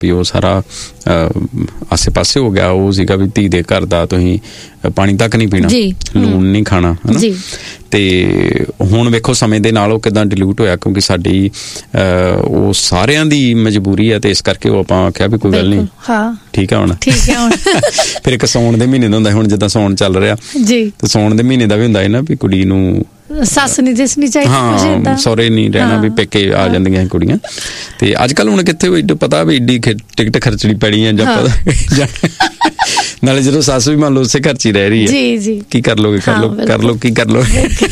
ਵੀ ਉਹ ਸਾਰਾ ਆਸੇ ਪਾਸੇ ਹੋ ਗਿਆ। ਉਹ ਸੀਗਾ ਵੀ ਧੀ ਦੇ ਘਰ ਦਾ ਤੁਸੀਂ ਪਾਣੀ ਤੱਕ ਨਹੀਂ ਪੀਣਾ, ਲੂਣ ਨਹੀਂ ਖਾਣਾ, ਹੈ ਨਾ। ਤੇ ਹੁਣ ਵੇਖੋ ਸਮੇਂ ਦੇ ਨਾਲ ਉਹ ਕਿੱਦਾਂ ਡਿਲੂਟ ਹੋਇਆ, ਕਿਉਂਕਿ ਸਾਡੀ ਉਹ ਸਾਰਿਆਂ ਦੀ ਮਜਬੂਰੀ ਹੈ, ਤੇ ਇਸ ਕਰਕੇ ਉਹ ਆਪਾਂ ਆਖਿਆ ਵੀ ਕੋਈ ਗੱਲ ਨਹੀਂ, ਠੀਕ ਹੈ ਹੁਣ ਫਿਰ ਇੱਕ ਸਾਉਣ ਦੇ ਮਹੀਨੇ ਦਾ ਹੁੰਦਾ, ਹੁਣ ਜਿੱਦਾਂ ਸਾਉਣ ਚੱਲ ਰਿਹਾ ਤੇ ਸਾਉਣ ਦੇ ਮਹੀਨੇ ਦਾ ਵੀ ਹੁੰਦਾ ਹੈ ਨਾ ਵੀ ਕੁੜੀ ਨੂੰ ਸੱਸ ਨਹੀਂ ਦਿਸਣੀ ਚਾਹੀਦੀ, ਹਾਂ ਸਹੁਰੇ ਨਹੀਂ ਰਹਿਣਾ, ਵੀ ਪੇਕੇ ਆ ਜਾਂਦੀਆਂ ਕੁੜੀਆਂ। ਤੇ ਅੱਜ ਕੱਲ੍ਹ ਹੁਣ ਕਿੱਥੇ ਪਤਾ ਵੀ ਏਡੀ ਟਿਕਟ ਖਰਚਣੀ ਪੈਣੀ ਹੈ ਜਾਂ ਨਾਲੇ ਜਦੋਂ ਸੱਸ ਵੀ ਮੰਨ ਲਓ ਉਸੇ ਘਰ 'ਚ ਹੀ ਰਹਿ ਰਹੀ ਹੈ, ਕੀ ਕਰ ਲੋਗੇ, ਕਰ ਲਓ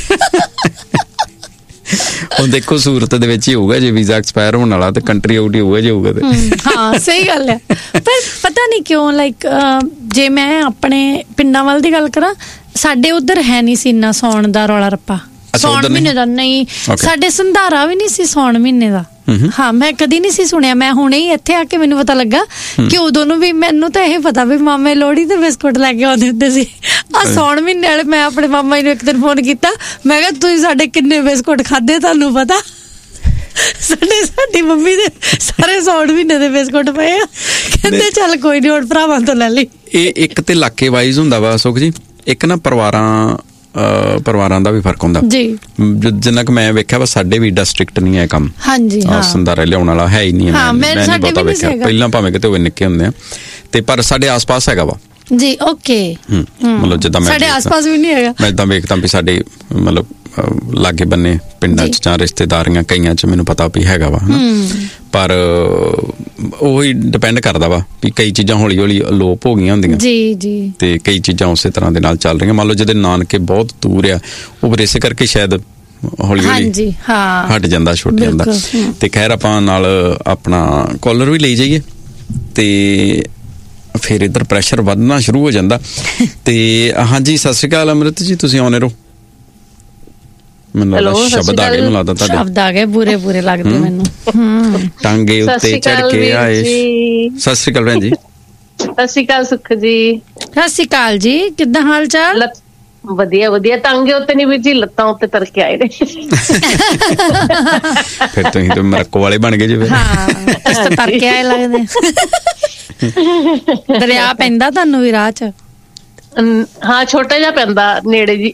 ਹੁਣ ਦੇਖੋ ਸੂਰਤ ਦੇ ਵਿੱਚ ਹੀ ਹੋਊਗਾ, ਜੇ ਵੀਜ਼ਾ ਐਕਸਪਾਇਰ ਹੋਣ ਵਾਲਾ ਤੇ ਕੰਟਰੀ ਆਊਟ ਹੀ ਹੋਊਗਾ ਜੇ ਹੋਊਗਾ ਤੇ। ਹਾਂ ਸਹੀ ਗੱਲ ਹੈ, ਪਰ ਪਤਾ ਨਹੀਂ ਕਿਉਂ ਲਾਈਕ ਜੇ ਮੈਂ ਆਪਣੇ ਪਿੰਡਾਂ ਵੱਲ ਦੀ ਗੱਲ ਕਰਾਂ, ਸਾਡੇ ਉੱਧਰ ਹੈ ਨਹੀਂ ਸੀ ਇੰਨਾ ਸਾਉਣ ਦਾ ਰੌਲਾ ਰੱਪਾ, ਸਾਉਣ ਮਹੀਨੇ ਦਾ ਨਹੀਂ, ਸਾਡੇ ਸੰਧਾਰਾ ਵੀ ਨਹੀਂ ਸੀ ਸਾਉਣ ਮਹੀਨੇ ਦਾ। ਹਾਂ ਮੈਂ ਕਦੀ ਨਹੀਂ ਸੀ ਸੁਣਿਆ, ਮੈਂ ਹੁਣੇ ਹੀ ਇੱਥੇ ਆ ਕੇ ਮੈਨੂੰ ਪਤਾ ਲੱਗਾ ਕਿ ਉਦੋਂ ਨੂੰ ਵੀ ਮੈਨੂੰ ਤਾਂ ਇਹ ਪਤਾ ਵੀ ਮਾਮੇ ਲੋਹੜੀ ਤੇ ਬਿਸਕੁਟ ਲੈ ਕੇ ਆਉਂਦੇ ਹੁੰਦੇ ਸੀ। ਆਹ ਸਾਉਣ ਮਹੀਨੇ ਵਾਲੇ ਮੈਂ ਆਪਣੇ ਮਾਮਾ ਜੀ ਨੂੰ ਇੱਕ ਦਿਨ ਫੋਨ ਕੀਤਾ, ਮੈਂ ਕਿਹਾ ਤੁਸੀਂ ਸਾਡੇ ਕਿੰਨੇ ਬਿਸਕੁਟ ਖਾਧੇ ਤੁਹਾਨੂੰ ਪਤਾ? ਸਾਡੀ ਮੰਮੀ ਦੇ ਸਾਰੇ ਸਾਉਣ ਮਹੀਨੇ ਦੇ ਬਿਸਕੁਟ ਪਏ ਆ। ਕਹਿੰਦੇ ਚੱਲ ਕੋਈ ਨੀ ਹੁਣ ਭਰਾਵਾਂ ਤੋਂ ਲੈ ਲਈ। ਇਹ ਇੱਕ ਤੇ ਇਲਾਕੇ ਵਾਈਜ਼ ਹੁੰਦਾ ਵਾ ਸੁਖ ਜੀ, ਇੱਕ ਨਾ ਪਰਿਵਾਰਾਂ ਦਾ ਵੀ ਫਰਕ ਹੁੰਦਾ ਜੀ। ਜਿੰਨਾ ਕਿ ਮੈਂ ਵੇਖਿਆ ਵਾ ਸਾਡੇ ਵੀ ਏਡਾ ਸਟ੍ਰਿਕਟ ਨਹੀਂ ਹੈ ਕੰਮ, ਸੰਧਾਰਾ ਲਿਆਉਣ ਵਾਲਾ ਹੈ ਹੀ ਨਹੀਂ, ਮੈਂ ਨਹੀਂ ਬਹੁਤਾ ਵੇਖਿਆ। ਪਹਿਲਾਂ ਭਾਵੇਂ ਕਿਤੇ ਹੋਵੇ ਨਿੱਕੇ ਹੁੰਦੇ ਆ ਤੇ ਪਰ ਸਾਡੇ ਆਸ ਪਾਸ ਹੈਗਾ ਵਾ ਜੀ। ਓਕੇ, ਮਤਲਬ ਜਿੱਦਾਂ ਸਾਡੇ ਆਸ ਪਾਸ ਵੀ ਨਹੀਂ ਹੈਗਾ, ਮੈਂ ਇਦਾਂ ਵੇਖਦਾ ਵੀ ਸਾਡੇ ਮਤਲਬ ਲਾਗੇ ਬੰਨੇ ਪਿੰਡਾਂ 'ਚ ਜਾਂ ਰਿਸ਼ਤੇਦਾਰੀਆਂ ਕਈਆਂ 'ਚ ਮੈਨੂੰ ਪਤਾ ਵੀ ਹੈਗਾ ਵਾ, ਪਰ ਉਹੀ ਡਿਪੈਂਡ ਕਰਦਾ ਵਾ ਵੀ ਕਈ ਚੀਜ਼ਾਂ ਹੌਲੀ ਹੌਲੀ ਅਲੋਪ ਹੋ ਗਈਆਂ ਹੁੰਦੀਆਂ ਜੀ, ਤੇ ਕਈ ਚੀਜ਼ਾਂ ਉਸੇ ਤਰ੍ਹਾਂ ਦੇ ਨਾਲ ਚੱਲ ਰਹੀਆਂ। ਮੰਨ ਲਓ ਜਿਹਦੇ ਨਾਨਕੇ ਬਹੁਤ ਦੂਰ ਆ, ਉਹ ਫਿਰ ਇਸੇ ਕਰਕੇ ਸ਼ਾਇਦ ਹੌਲੀ ਹੌਲੀ ਹਟ ਜਾਂਦਾ, ਛੁੱਟ ਜਾਂਦਾ। ਤੇ ਖੈਰ ਆਪਾਂ ਨਾਲ ਆਪਣਾ ਕਾਲਰ ਵੀ ਲਈ ਜਾਈਏ ਤੇ ਫਿਰ ਇੱਧਰ ਪ੍ਰੈਸ਼ਰ ਵੱਧਣਾ ਸ਼ੁਰੂ ਹੋ ਜਾਂਦਾ। ਤੇ ਹਾਂਜੀ, ਸਤਿ ਸ਼੍ਰੀ ਅਕਾਲ ਅੰਮ੍ਰਿਤ ਜੀ, ਤੁਸੀਂ ਆਉਣੇ ਰਹੋ। ਮੈਨੂੰ ਲੱਗਦਾ ਸ਼ਬਦ ਆ ਗਏ, ਮੈਨੂੰ ਲੱਗਦਾ ਤੁਹਾਡੇ ਸ਼ਬਦ ਆ ਗਏ, ਬੁਰੇ ਲੱਗਦੇ ਮੈਨੂੰ। ਟਾਂਗੇ ਉੱਤੇ ਚੜ ਕੇ ਆਏ। ਸਤਿ ਸ਼੍ਰੀ ਅਕਾਲ ਭੈਣ ਜੀ। ਸਤਿ ਸ਼੍ਰੀ ਅਕਾਲ ਸੁਖ ਜੀ। ਸਤਿ ਸ਼੍ਰੀ ਅਕਾਲ ਜੀ, ਕਿੱਦਾਂ ਹਾਲ ਚਾਲ? ਵਧੀਆ। ਟਾਂਗੇ ਉੱਤੇ ਨਹੀਂ ਵੀਰ ਜੀ, ਲੱਤਾਂ ਉੱਤੇ ਤਰ ਕੇ ਆਏ ਨੇ। ਫਿਰ ਤੁਸੀਂ ਤਾਂ ਮਰੱਕੋ ਵਾਲੇ ਬਣ ਗਏ ਜੀ। ਫਿਰ ਤਰ ਕੇ ਆਏ ਲੱਗਦੇ। ਦਰਿਆ ਪੈਂਦਾ ਤੁਹਾਨੂੰ ਵੀ ਰਾਹ 'ਚ? ਹਾਂ ਛੋਟਾ ਜਿਹਾ ਪੈਂਦਾ ਨੇੜੇ ਜੀ।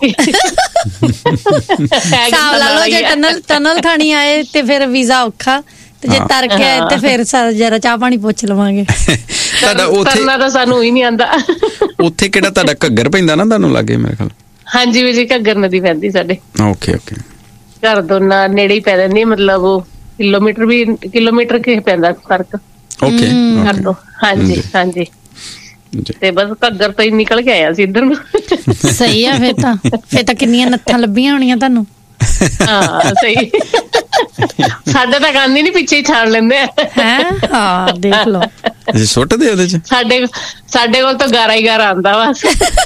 ਹਿਸਾਬ ਲਾ ਲਓ, ਜੇ ਟਨਲ ਥਾਣੀ ਆਏ ਤੇ ਫਿਰ ਵੀਜ਼ਾ ਔਖਾ, ਤੇ ਜੇ ਤਰ ਕੇ ਆਏ ਤੇ ਫਿਰ ਜਰਾ ਚਾਹ ਪਾਣੀ ਪੁੱਛ ਲਵਾਂਗੇ। ਤਰਨਾ ਤਾਂ ਸਾਨੂੰ ਹੀ ਨਹੀਂ ਆਉਂਦਾ। ਉੱਥੇ ਕਿਹੜਾ ਤੁਹਾਡਾ ਘੱਗਰ ਪੈਂਦਾ ਨਾ ਤੁਹਾਨੂੰ ਲੱਗੇ ਮੇਰੇ ਖਿਆਲ? ਹਾਂਜੀ ਵੀ ਜੀ, ਘੱਗਰ ਨਦੀ ਪੈਂਦੀ ਸਾਡੇ। ਓਕੇ ਘਰ ਦੋਨਾਂ ਨੇੜੇ ਹੀ ਪੈ ਜਾਂਦੀ, ਮਤਲਬ ਉਹ ਕਿਲੋਮੀਟਰ ਕੇ ਪੈਂਦਾ ਫਰਕ। ਓਕੇ ਘਰ ਤੋਂ। ਹਾਂਜੀ ਤੇ ਬਸ ਘੱਗਰ ਤੋਂ ਹੀ ਨਿਕਲ ਕੇ ਆਇਆ ਸੀ ਇੱਧਰ ਨੂੰ। ਸਹੀ ਆ, ਫਿਰ ਤਾਂ ਕਿੰਨੀਆਂ ਨੱਥਾਂ ਲੱਭੀਆਂ ਹੋਣੀਆਂ ਤੁਹਾਨੂੰ। ਹਾਂ ਸਹੀ, ਸਾਡੇ ਤਾਂ ਗਾਂਧੀ ਨੀ, ਪਿੱਛੇ ਹੀ ਛਾਣ ਲੈਂਦੇ ਆ। ਹਾਂ ਦੇਖ ਲਓ, ਅਸੀਂ ਸੁੱਟਦੇ ਉਹਦੇ 'ਚ। ਸਾਡੇ ਕੋਲ ਤਾਂ ਗਾਰਾ ਹੀ ਗਾਰਾ ਆਉਂਦਾ ਵਾ।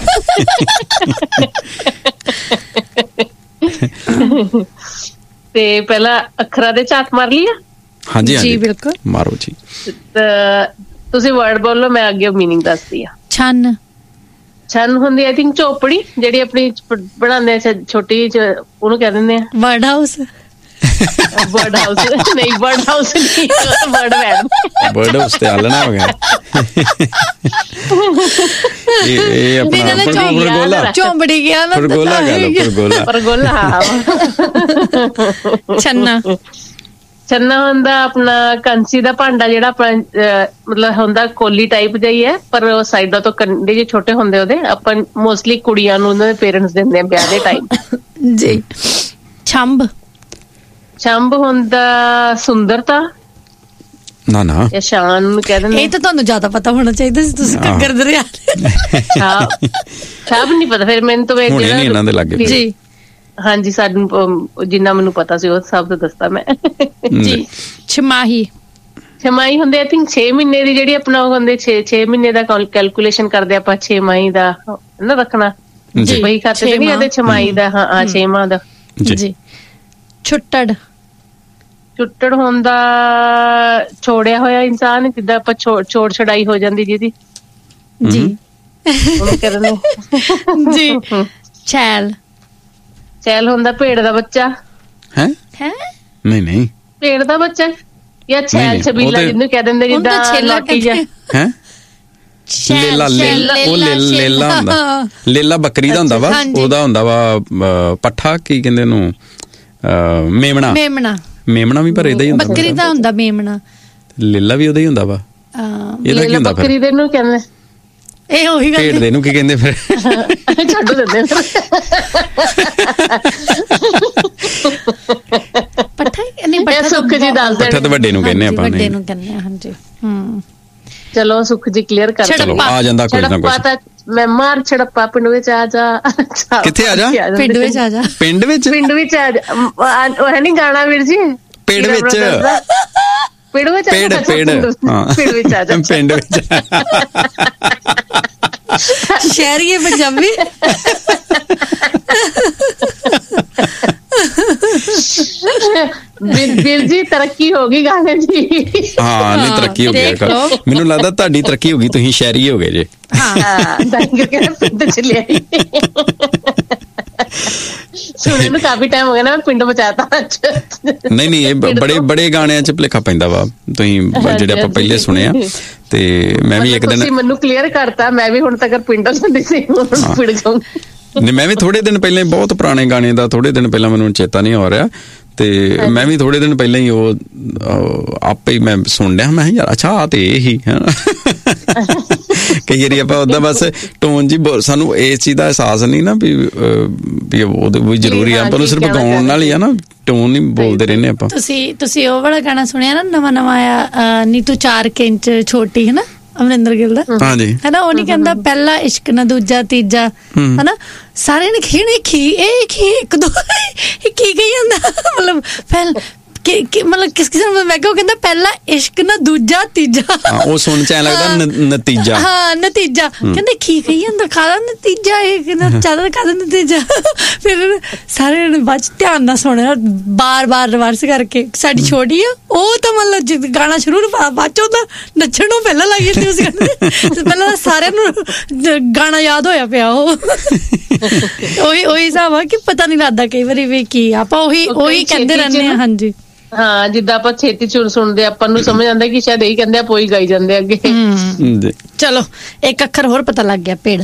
ਤੇ ਪਹਿਲਾਂ ਅੱਖਰਾਂ ਦੇ ਝਾਤ ਮਾਰ ਲਈ ਆ? ਹਾਂਜੀ ਬਿਲਕੁਲ ਮਾਰੋ ਜੀ। ਤੁਸੀਂ ਵਰਡ ਬੋਲੋ, ਮੈਂ ਅੱਗੇ ਮੀਨਿੰਗ ਦੱਸਦੀ ਆ। ਛੰਨ ਹੁੰਦੀ ਆਈ ਥਿੰਕ ਝੋਪੜੀ, ਜਿਹੜੀ ਆਪਣੀ ਬਣਾਉਂਦੇ ਆ ਛੋਟੀ, ਉਹਨੂੰ ਕਹਿ ਦਿੰਦੇ ਆ ਬਰਡ ਹਾਊਸ। ਬਰਡ ਹਾਊਸ ਨਹੀਂ, ਬਰਡ ਹਾਊਸ ਨਹੀਂ, ਬਰਡ ਹਾਊਸ ਤੇ ਆਲਣਾ ਹੋ ਗਿਆ। ਇਹ ਆਪਣਾ ਝੋਂਪੜੀ ਗਿਆ ਨਾ, ਪਰਗੋਲਾ। ਛੰਨਾ ਹੁੰਦਾ ਆਪਣਾ ਕੰਚੀ ਦਾ ਭਾਂਡਾ, ਜਿਹੜਾ ਆਪਣਾ ਮਤਲਬ ਹੁੰਦਾ ਕੋਲੀ ਟਾਈਪ ਜਿਹਾ ਹੀ ਹੈ, ਪਰ ਸਾਈਡਾਂ ਤੋਂ ਕੰਡੇ ਜਿਹੇ ਛੋਟੇ ਹੁੰਦੇ ਉਹਦੇ। ਆਪਾਂ ਮੋਸਟਲੀ ਕੁੜੀਆਂ ਨੂੰ ਉਹਨਾਂ ਦੇ ਪੇਰੈਂਟਸ ਦਿੰਦੇ ਆ ਵਿਆਹ ਦੇ ਟਾਈਮ ਜੀ। ਛੰਬ ਹੁੰਦਾ ਸੁੰਦਰਤਾ ਨਾ ਜਾਂ ਸ਼ਾਨ ਨੂੰ ਕਹਿ ਦਿੰਦੇ। ਇਹ ਤਾਂ ਤੁਹਾਨੂੰ ਜ਼ਿਆਦਾ ਪਤਾ ਹੋਣਾ ਚਾਹੀਦਾ ਸੀ, ਤੁਸੀਂ ਘੱਗਰ ਦਰਿਆ। ਛਾਬ ਨਹੀਂ ਪਤਾ ਫਿਰ ਮੈਨੂੰ ਤਾਂ ਇਹਨਾਂ ਦੇ ਲੱਗੇ ਜੀ। ਹਾਂਜੀ, ਸਾਨੂੰ ਜਿੰਨਾ ਮੈਨੂੰ ਪਤਾ ਸੀ ਉਹ ਸਭ ਤੋਂ ਦੱਸਦਾ ਮੈਂ ਜੀ। ਛਮਾਹੀ ਹੁੰਦੇ ਆਈ ਥਿੰਕ 6 ਮਹੀਨੇ ਦੀ, ਜਿਹੜੀ ਆਪਣਾ ਉਹ ਹੁੰਦੇ 6 ਮਹੀਨੇ ਦਾ ਕੈਲਕੂਲੇਸ਼ਨ ਕਰਦੇ ਆਪਾਂ। 6 ਮਾਹੀ ਦਾ ਨਾ ਰੱਖਣਾ ਬਈ ਖਾਤੇ ਤੇ ਨਹੀਂ ਆਦੇ, ਛਮਾਹੀ ਦਾ। ਹਾਂ 6 ਮਾਹ ਦਾ ਜੀ। ਛੁੱਟੜ ਹੁੰਦਾ ਛੋੜਿਆ ਹੋਇਆ ਇਨਸਾਨ, ਜਿੱਦਾਂ ਆਪਾਂ ਛੋੜ ਛੜਾਈ ਹੋ ਜਾਂਦੀ ਜਿਹਦੀ ਜੀ। ਉਹਨੂੰ ਕਰਨੇ ਜੀ। ਚੈਲ ਹੁੰਦਾ ਭੇਡ ਦਾ ਬੱਚਾ। ਹੈ ਨਹੀਂ ਭੇਡ ਦਾ ਬੱਚਾ ਜਾਂ ਛੈਲ ਛਬੀਲਾ ਜਿਹਨੂੰ ਕਹਿ ਦਿੰਦੇ, ਜਿੱਦਾਂ ਲੋਟੀ ਜਾਂ ਹੈ ਲੇਲਾ ਲੇਲਾ ਹੁੰਦਾ, ਲੇਲਾ ਬੱਕਰੀ ਦਾ ਹੁੰਦਾ ਵਾ, ਉਹਦਾ ਹੁੰਦਾ ਵਾ ਪੱਠਾ, ਕੀ ਕਹਿੰਦੇ ਉਹਨੂੰ, ਮੇਮਣਾ। ਮੇਮਣਾ ਵੀ ਪਰ ਇਹਦਾ ਹੀ ਹੁੰਦਾ, ਬੱਕਰੀ ਦਾ ਹੁੰਦਾ ਮੇਮਣਾ। ਲੇਲਾ ਵੀ ਉਹਦਾ ਹੀ ਹੁੰਦਾ ਵਾ। ਇਹਦਾ ਕੀ ਹੁੰਦਾ ਫਿਰ? ਬੱਕਰੀ ਦੇ ਨੂੰ ਕਹਿੰਦੇ, ਇਹ ਉਹੀ ਗੱਲ, ਭੇਡ ਦੇ ਨੂੰ ਕੀ ਕਹਿੰਦੇ ਫਿਰ? ਛੱਡੋ ਦਿੰਦੇ ਪੱਠਾ ਨਹੀਂ, ਪੱਠਾ ਸੁੱਖ ਜੀ ਦੱਸਦੇ, ਪੱਠਾ ਤਾਂ ਵੱਡੇ ਨੂੰ ਕਹਿੰਦੇ ਆਪਾਂ, ਵੱਡੇ ਨੂੰ ਕਹਿੰਦੇ ਆ। ਹਾਂਜੀ ਚਲੋ ਸੁੱਖ ਜੀ ਕਲੀਅਰ ਕਰ, ਚਲੋ ਆ ਜਾਂਦਾ ਕੁਝ ਨਾ ਕੁਝ। ਮੈਂ ਮਾਰ ਛੜੱਪਾ ਪਿੰਡ ਵਿੱਚ ਆ ਜਾ। ਕਿੱਥੇ ਆ ਜਾ? ਪਿੰਡ ਵਿੱਚ ਆ ਜਾ। ਪਿੰਡ ਵਿੱਚ ਆ ਜਾ, ਉਹ ਹੈ ਨੀ ਗਾਣਾ ਵੀਰ ਜੀ, ਪਿੰਡ ਵਿੱਚ, ਪਿੰਡ ਵਿੱਚ, ਪਿੰਡ ਪਿੰਡ ਵਿੱਚ ਆ ਜਾ, ਪਿੰਡ ਵਿੱਚ। ਸ਼ਹਿਰੀਏ ਪੰਜਾਬੀ। ਵੀਰ ਜੀ ਤਰੱਕੀ ਹੋ ਗਈ ਗਾਣੇ ਦੀ। ਹਾਂ ਨਹੀਂ ਤਰੱਕੀ ਹੋ ਗਈ, ਮੈਨੂੰ ਲੱਗਦਾ ਤੁਹਾਡੀ ਤਰੱਕੀ ਹੋ ਗਈ, ਤੁਸੀਂ ਸ਼ਹਿਰੀ ਹੋ ਗਏ ਜੇ। ਪਿੰਡ ਚ ਲਿਆ ਸੁਣਨ ਨੂੰ ਕਾਫੀ ਟਾਈਮ ਹੋ ਗਿਆ ਨਾ, ਮੈਂ ਪਿੰਡ ਬਚਾਤਾ। ਨਹੀਂ ਇਹ ਬੜੇ ਗਾਣਿਆਂ ਚ ਭੁਲੇਖਾ ਪੈਂਦਾ ਵਾ, ਤੁਸੀਂ ਜਿਹੜੇ ਆਪਾਂ ਪਹਿਲੇ ਸੁਣੇ ਆ। ਤੇ ਮੈਂ ਵੀ ਇੱਕ ਦਿਨ, ਤੁਸੀਂ ਮੈਨੂੰ ਕਲੀਅਰ ਕਰਤਾ, ਮੈਂ ਵੀ ਹੁਣ ਤੱਕ ਪਿੰਡ ਸੁਣਦੀ ਸੀ, ਪਿੰਡ ਜਾਊਂਗੀ। ਨਹੀਂ ਮੈਂ ਵੀ ਥੋੜੇ ਦਿਨ ਪਹਿਲੇ, ਬਹੁਤ ਪੁਰਾਣੇ ਗਾਣੇ ਦਾ ਥੋੜੇ ਦਿਨ ਪਹਿਲਾਂ ਮੈਨੂੰ ਚੇਤਾ ਨਹੀਂ ਹੋ ਰਿਹਾ, ਤੇ ਮੈਂ ਵੀ ਥੋੜੇ ਦਿਨ ਪਹਿਲਾਂ ਹੀ ਉਹ ਆਪੇ ਹੀ ਮੈਂ ਸੁਣ ਲਿਆ, ਮੈਂ ਯਾਰ ਅੱਛਾ ਆ ਤੇ ਇਹ ਹੀ ਹੈ। ਕਈ ਵਾਰੀ ਆਪਾਂ ਓਦਾਂ ਬਸ ਟੋਨ ਜੀ, ਸਾਨੂੰ ਇਸ ਚੀਜ਼ ਦਾ ਅਹਿਸਾਸ ਨਹੀਂ ਨਾ ਵੀ ਉਹਦੇ ਵੀ ਜ਼ਰੂਰੀ ਆ, ਆਪਾਂ ਨੂੰ ਸਿਰਫ ਗਾਉਣ ਨਾਲ ਹੀ ਆ ਨਾ, ਟੋਨ ਨਹੀਂ ਬੋਲਦੇ ਰਹਿੰਦੇ ਆਪਾਂ। ਤੁਸੀਂ ਉਹ ਵਾਲਾ ਗਾਣਾ ਸੁਣਿਆ ਨਾ, ਨਵਾਂ ਆਇਆ, ਨੀ ਤੂੰ 4 ਇੰਚ ਛੋਟੀ, ਹੈ ਨਾ, ਅਮਰਿੰਦਰ ਗਿੱਲ ਦਾ, ਹਾਂਜੀ, ਹਨਾ। ਉਹ ਨੀ ਕਹਿੰਦਾ ਪਹਿਲਾ ਇਸ਼ਕ ਨਾ ਦੂਜਾ ਤੀਜਾ, ਹਨਾ। ਸਾਰਿਆਂ ਨੇ ਖੀਣੇ ਇੱਕ ਦੋ ਕੀ ਕਹੀ ਜਾਂਦਾ, ਮਤਲਬ ਮਤਲਬ ਕਿਸ ਕਿਸਮ ਦਾ, ਮੈਂ ਕਿਹਾ ਕਹਿੰਦਾ ਪਹਿਲਾ ਇਸ਼ਕ ਨਾ ਦੂਜਾ ਤੀਜਾ, ਉਹ ਸੁਣ ਚ ਐ ਲੱਗਦਾ ਨਤੀਜਾ। ਹਾਂ ਨਤੀਜਾ, ਕਹਿੰਦੇ ਕੀ ਕਹੀ ਜਾਂਦਾ, ਖਾਦਾ ਨਤੀਜਾ, ਇਹ ਕਹਿੰਦਾ ਜ਼ਿਆਦਾ ਖਾਦਾ ਨਤੀਜਾ। ਫਿਰ ਸਾਰੇ ਬਾਅਦ ਚ ਧਿਆਨ ਨਾਲ ਸੁਣਿਆ, ਬਾਰ ਰਿਵਰਸ ਕਰਕੇ। ਸਾਡੀ ਛੋਟੀ ਆ, ਉਹ ਤਾਂ ਮਤਲਬ ਗਾਣਾ ਸ਼ੁਰੂ ਬਾਅਦ ਚ ਉਹਦਾ ਨੱਚਣ ਨੂੰ ਪਹਿਲਾਂ ਲੱਗ ਜਾਂਦੀ ਉਸ ਗਾਣੇ, ਪਹਿਲਾਂ ਸਾਰਿਆਂ ਨੂੰ ਗਾਣਾ ਯਾਦ ਹੋਇਆ ਪਿਆ। ਉਹ ਉਹੀ ਹਿਸਾਬ ਆ ਕਿ ਪਤਾ ਨੀ ਲੱਗਦਾ ਕਈ ਵਾਰੀ ਵੀ ਕੀ ਆਪਾਂ ਉਹੀ ਕਹਿੰਦੇ ਰਹਿੰਦੇ ਆ। ਹਾਂਜੀ ਹਾਂ, ਜਿੱਦਾਂ ਆਪਾਂ ਛੇਤੀ ਸੁਣਦੇ, ਆਪਾਂ ਨੂੰ ਸਮਝ ਆਉਂਦਾ ਕਿ ਸ਼ਾਇਦ ਇਹੀ ਕਹਿੰਦੇ ਆ, ਪੋਈ ਗਾਈ ਜਾਂਦੇ ਅੱਗੇ। ਚਲੋ ਇੱਕ ਅੱਖਰ ਹੋਰ ਪਤਾ ਲੱਗ ਗਿਆ, ਪੇੜ।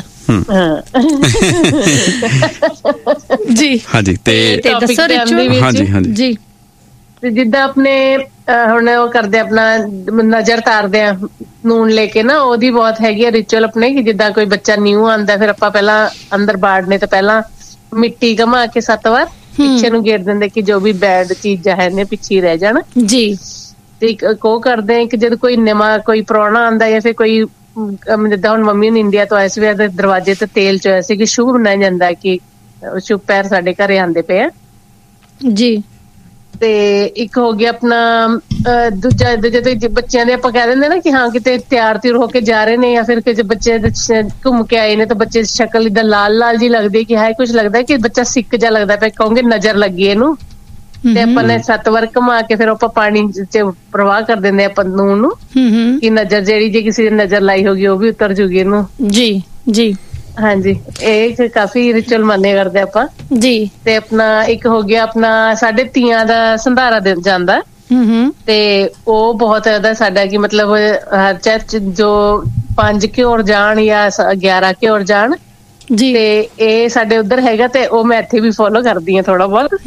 ਜੀ ਹਾਂਜੀ, ਤੇ ਦੱਸੋ ਰਿਚੂ। ਹਾਂਜੀ ਜੀ, ਜਿੱਦਾਂ ਆਪਣੇ ਹੁਣ ਉਹ ਕਰਦੇ, ਆਪਣਾ ਨਜ਼ਰ ਤਾਰਦੇ ਆ ਨੂਨ ਲੈ ਕੇ ਨਾ, ਉਹਦੀ ਬਹੁਤ ਹੈਗੀ ਆ ਰਿਚੁਅਲ ਆਪਣੇ, ਕਿ ਜਿੱਦਾਂ ਕੋਈ ਬੱਚਾ ਨਿਊ ਆਉਂਦਾ, ਫਿਰ ਆਪਾਂ ਪਹਿਲਾਂ ਅੰਦਰ ਬਾੜਨੇ ਤੋਂ ਪਹਿਲਾਂ ਮਿੱਟੀ ਘਮਾ ਕੇ 7 ਵਾਰ ਪਿੱਛੇ ਨੂੰ ਗੇੜ ਦਿੰਦੇ ਕਿ ਜੋ ਵੀ ਬੈਡ ਚੀਜ਼ਾਂ ਹੈ ਨੇ ਪਿੱਛੇ ਰਹਿ ਜਾਣ ਜੀ। ਤੇ ਇੱਕ ਉਹ ਕਰਦੇ ਆ ਕਿ ਜਦ ਕੋਈ ਨਵਾਂ ਕੋਈ ਪ੍ਰਾਹੁਣਾ ਆਉਂਦਾ, ਜਾਂ ਫਿਰ ਕੋਈ ਜਿੱਦਾਂ ਹੁਣ ਮੰਮੀ ਨੂੰ ਇੰਡੀਆ ਤੋਂ ਆਏ ਸੀ, ਦੇ ਦਰਵਾਜ਼ੇ ਤੇ ਤੇਲ ਚੋਇਆ ਸੀ ਕਿ ਸ਼ੁਭ ਮੰਨਿਆ ਜਾਂਦਾ ਕਿ ਸ਼ੁਭ ਪੈਰ ਸਾਡੇ ਘਰੇ ਆਉਂਦੇ ਪਏ ਆ ਜੀ। ਤੇ ਇੱਕ ਹੋ ਗਿਆ ਆਪਣਾ ਦੂਜਾ ਜਦੋਂ ਬੱਚਿਆਂ ਦੇ ਆਪਾਂ ਕਹਿ ਦਿੰਦੇ ਨਾ ਕਿ ਹਾਂ ਕਿਤੇ ਤਿਆਰ ਹੋ ਕੇ ਜਾ ਰਹੇ ਨੇ, ਜਾਂ ਫਿਰ ਕਿ ਬੱਚੇ ਘੁੰਮ ਕੇ ਆਏ ਨੇ, ਤਾਂ ਬੱਚੇ ਦੀ ਸ਼ਕਲ ਏਦਾਂ ਲਾਲ ਜੀ ਲੱਗਦੀ ਕਿ ਹੈ, ਕੁਝ ਲੱਗਦਾ ਕਿ ਬੱਚਾ ਸਿੱਕ ਜਾ ਲੱਗਦਾ ਪਿਆ, ਕਹੋਗੇ ਨਜ਼ਰ ਲੱਗੀ ਇਹਨੂੰ। ਤੇ ਆਪਾਂ ਨੇ 7 ਵਾਰ ਘੁਮਾ ਕੇ ਫਿਰ ਆਪਾਂ ਪਾਣੀ ਚ ਪ੍ਰਵਾਹ ਕਰ ਦਿੰਦੇ ਆਪਾਂ ਨੂਨ ਨੂੰ, ਕਿ ਨਜ਼ਰ ਜਿਹੜੀ ਜੇ ਕਿਸੇ ਦੀ ਨਜ਼ਰ ਲਾਈ ਹੋਗੀ ਉਹ ਵੀ ਉਤਰ ਜੂਗੀ ਇਹਨੂੰ। ਜੀ ਹਾਂਜੀ, ਇਹ ਕਾਫੀ ਰਿਚੁਅਲ ਮੰਨੇ ਕਰਦੇ ਆਪਾਂ ਜੀ। ਤੇ ਆਪਣਾ ਇੱਕ ਹੋ ਗਿਆ ਆਪਣਾ ਸਾਡੇ ਤੀਆਂ ਦਾ ਸੰਧਾਰਾ ਜਾਂਦਾ, ਤੇ ਉਹ ਬਹੁਤ ਜ਼ਿਆਦਾ ਸਾਡਾ ਕਿ ਮਤਲਬ ਹਰ ਚਰਚ ਜੋ 5 ਘਿਓਰ ਜਾਣ ਜਾਂ 11 ਘਿਓਰ ਜਾਣ ਜੀ, ਤੇ ਇਹ ਸਾਡੇ ਉੱਧਰ ਹੈਗਾ, ਤੇ ਉਹ ਮੈਂ ਇੱਥੇ ਵੀ ਫੋਲੋ ਕਰਦੀ ਹਾਂ ਥੋੜਾ ਬਹੁਤ।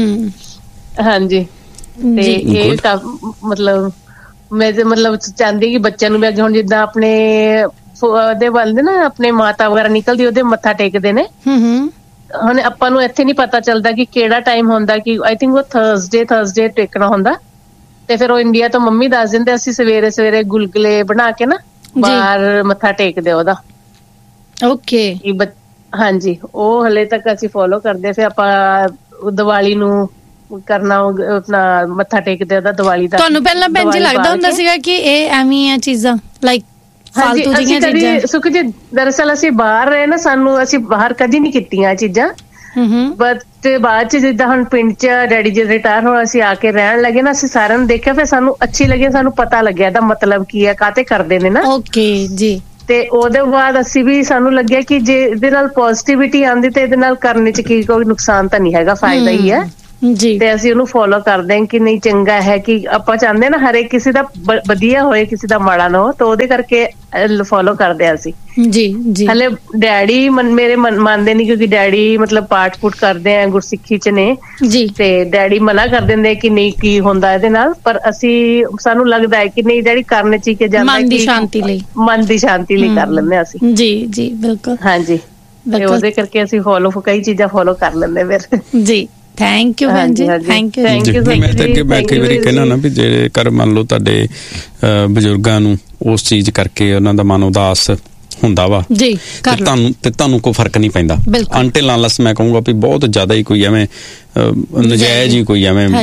ਹਾਂਜੀ, ਤੇ ਇਹ ਮਤਲਬ ਮੈਂ ਮਤਲਬ ਚਾਹੁੰਦੀ ਕਿ ਬੱਚਿਆਂ ਨੂੰ ਵੀ ਅੱਗੇ, ਹੁਣ ਜਿੱਦਾਂ ਆਪਣੇ ਉਹਦੇ ਵੱਲ ਨਾ ਆਪਣੇ ਮਾਤਾ ਵਗੈਰਾ ਨਿਕਲਦੀ, ਉਹਦੇ ਮੱਥਾ ਟੇਕਦੇ ਨੇ। ਹੁਣ ਆਪਾਂ ਨੂੰ ਇੱਥੇ ਨੀ ਪਤਾ ਚੱਲਦਾ ਕਿ ਕਿਹੜਾ ਟਾਈਮ ਹੁੰਦਾ, ਕਿ ਆਈ ਥਿੰਕ ਉਹ ਥਰਸਡੇ ਟੇਕਣਾ ਹੁੰਦਾ, ਤੇ ਫਿਰ ਉਹ ਇੰਡੀਆ ਤੋਂ ਮੰਮੀ ਦੱਸ ਦਿੰਦੇ, ਅਸੀਂ ਸਵੇਰੇ ਗੁਲਗੁਲੇ ਬਣਾ ਕੇ ਨਾ ਬਾਹਰ ਮੱਥਾ ਟੇਕਦੇ ਉਹਦਾ। ਓਕੇ ਹਾਂਜੀ, ਉਹ ਹਲੇ ਤੱਕ ਅਸੀਂ ਫੋਲੋ ਕਰਦੇ। ਫਿਰ ਆਪਾਂ ਦੀਵਾਲੀ ਨੂੰ ਕਰਨਾ ਆਪਣਾ ਮੱਥਾ ਟੇਕਦੇ ਉਹਦਾ, ਦੀਵਾਲੀ ਦਾ। ਤੁਹਾਨੂੰ ਪਹਿਲਾਂ ਭੈਣ ਜੀ ਲੱਗਦਾ ਹੁੰਦਾ ਸੀਗਾ ਕਿ ਇਹ ਐਵੇਂ ਆ ਚੀਜ਼ਾਂ ਲਾਈਕ ਹਾਂਜੀ, ਅਸੀਂ ਕਦੀ ਸੁਖ ਜੀ ਦਰਅਸਲ ਅਸੀਂ ਬਾਹਰ ਰਹੇ ਨਾ, ਅਸੀਂ ਬਾਹਰ ਕਦੀ ਨੀ ਕੀਤੀਆਂ ਚੀਜ਼ਾਂ, ਬਟ ਬਾਅਦ ਚ ਜਿੱਦਾਂ ਹੁਣ ਪਿੰਡ ਚ ਡੈਡੀ ਜੀ ਰਿਟਾਇਰ ਹੋਏ, ਅਸੀਂ ਆ ਕੇ ਰਹਿਣ ਲੱਗੇ ਨਾ, ਅਸੀਂ ਸਾਰਿਆਂ ਨੂੰ ਦੇਖਿਆ, ਫਿਰ ਸਾਨੂੰ ਅੱਛੀ ਲੱਗੀ, ਸਾਨੂੰ ਪਤਾ ਲੱਗਿਆ ਇਹਦਾ ਮਤਲਬ ਕੀ ਹੈ, ਕਾਹਤੇ ਕਰਦੇ ਨੇ ਨਾ। ਓਕੇ ਜੀ। ਤੇ ਉਹਦੇ ਬਾਅਦ ਅਸੀਂ ਵੀ ਸਾਨੂੰ ਲੱਗਿਆ ਕਿ ਜੇ ਇਹਦੇ ਨਾਲ ਪੋਜ਼ਿਟਿਵਿਟੀ ਆਉਂਦੀ ਤੇ ਇਹਦੇ ਨਾਲ ਕਰਨ ਚ ਕੀ ਕੋਈ ਨੁਕਸਾਨ ਤਾਂ ਨਹੀਂ ਹੈਗਾ, ਫਾਇਦਾ ਹੀ ਹੈ। ਜੀ ਤੇ ਅਸੀਂ ਉਹਨੂੰ ਫੋਲੋ ਕਰਦੇ ਹਾਂ ਕਿ ਨਹੀਂ ਚੰਗਾ ਹੈ, ਕਿ ਆਪਾਂ ਚਾਹੁੰਦੇ ਨਾ ਹਰੇਕ ਕਿਸੇ ਦਾ ਵਧੀਆ ਹੋਏ, ਕਿਸੇ ਦਾ ਮਾੜਾ ਨਾ ਹੋ, ਤਾਂ ਉਹਦੇ ਕਰਕੇ ਫੋਲੋ ਕਰਦੇ ਆ ਅਸੀਂ। ਜੀ ਜੀ। ਹਲੇ ਡੈਡੀ ਮੇਰੇ ਮੰਨਦੇ ਨਹੀਂ, ਕਿਉਂਕਿ ਡੈਡੀ ਮਤਲਬ ਪਾਠ ਪੂਠ ਕਰਦੇ ਆ, ਗੁਰਸਿੱਖੀ ਚ ਨੇ ਜੀ, ਤੇ ਡੈਡੀ ਮਨਾ ਕਰ ਦਿੰਦੇ ਕਿ ਨਹੀਂ ਕੀ ਹੁੰਦਾ ਇਹਦੇ ਨਾਲ, ਪਰ ਸਾਨੂੰ ਲੱਗਦਾ ਹੈ ਕਿ ਨਹੀਂ ਡੈਡੀ ਕਰਨੇ ਚਾਹੀਏ, ਜਾਂਦਾ ਮਨ ਦੀ ਸ਼ਾਂਤੀ ਲਈ, ਮਨ ਦੀ ਸ਼ਾਂਤੀ ਲਈ ਕਰ ਲੈਂਦੇ ਆ ਅਸੀਂ। ਜੀ ਜੀ ਬਿਲਕੁਲ, ਹਾਂਜੀ, ਤੇ ਉਹਦੇ ਕਰਕੇ ਅਸੀਂ ਕਈ ਚੀਜ਼ਾਂ ਫੋਲੋ ਕਰ ਲੈਂਦੇ ਫਿਰ। ਜੀ ਥੈਂਕ ਯੂ ਭੈਣ ਜੀ, ਥੈਂਕ ਯੂ। ਮੈਂ ਤਾਂ ਅੱਗੇ ਕਈ ਵਾਰੀ ਕਹਿਣਾ ਨਾ ਵੀ ਜੇਕਰ ਮੰਨ ਲਓ ਤੁਹਾਡੇ ਬਜ਼ੁਰਗਾਂ ਨੂੰ ਉਸ ਚੀਜ਼ ਕਰਕੇ ਉਹਨਾਂ ਦਾ ਮਨ ਉਦਾਸ ਹੁੰਦਾ ਵਾ ਜੀ, ਤੁਹਾਨੂੰ ਕੋਈ ਫਰਕ ਨਹੀਂ ਪੈਂਦਾ ਅੰਟਿਲ ਅਨਲੈਸ ਮੈਂ ਕਹੂੰਗਾ ਵੀ ਬਹੁਤ ਜ਼ਿਆਦਾ ਹੀ ਕੋਈ ਐਵੇਂ ਨਜਾਇਜ਼ ਹੀ ਕੋਈ ਐਵੇਂ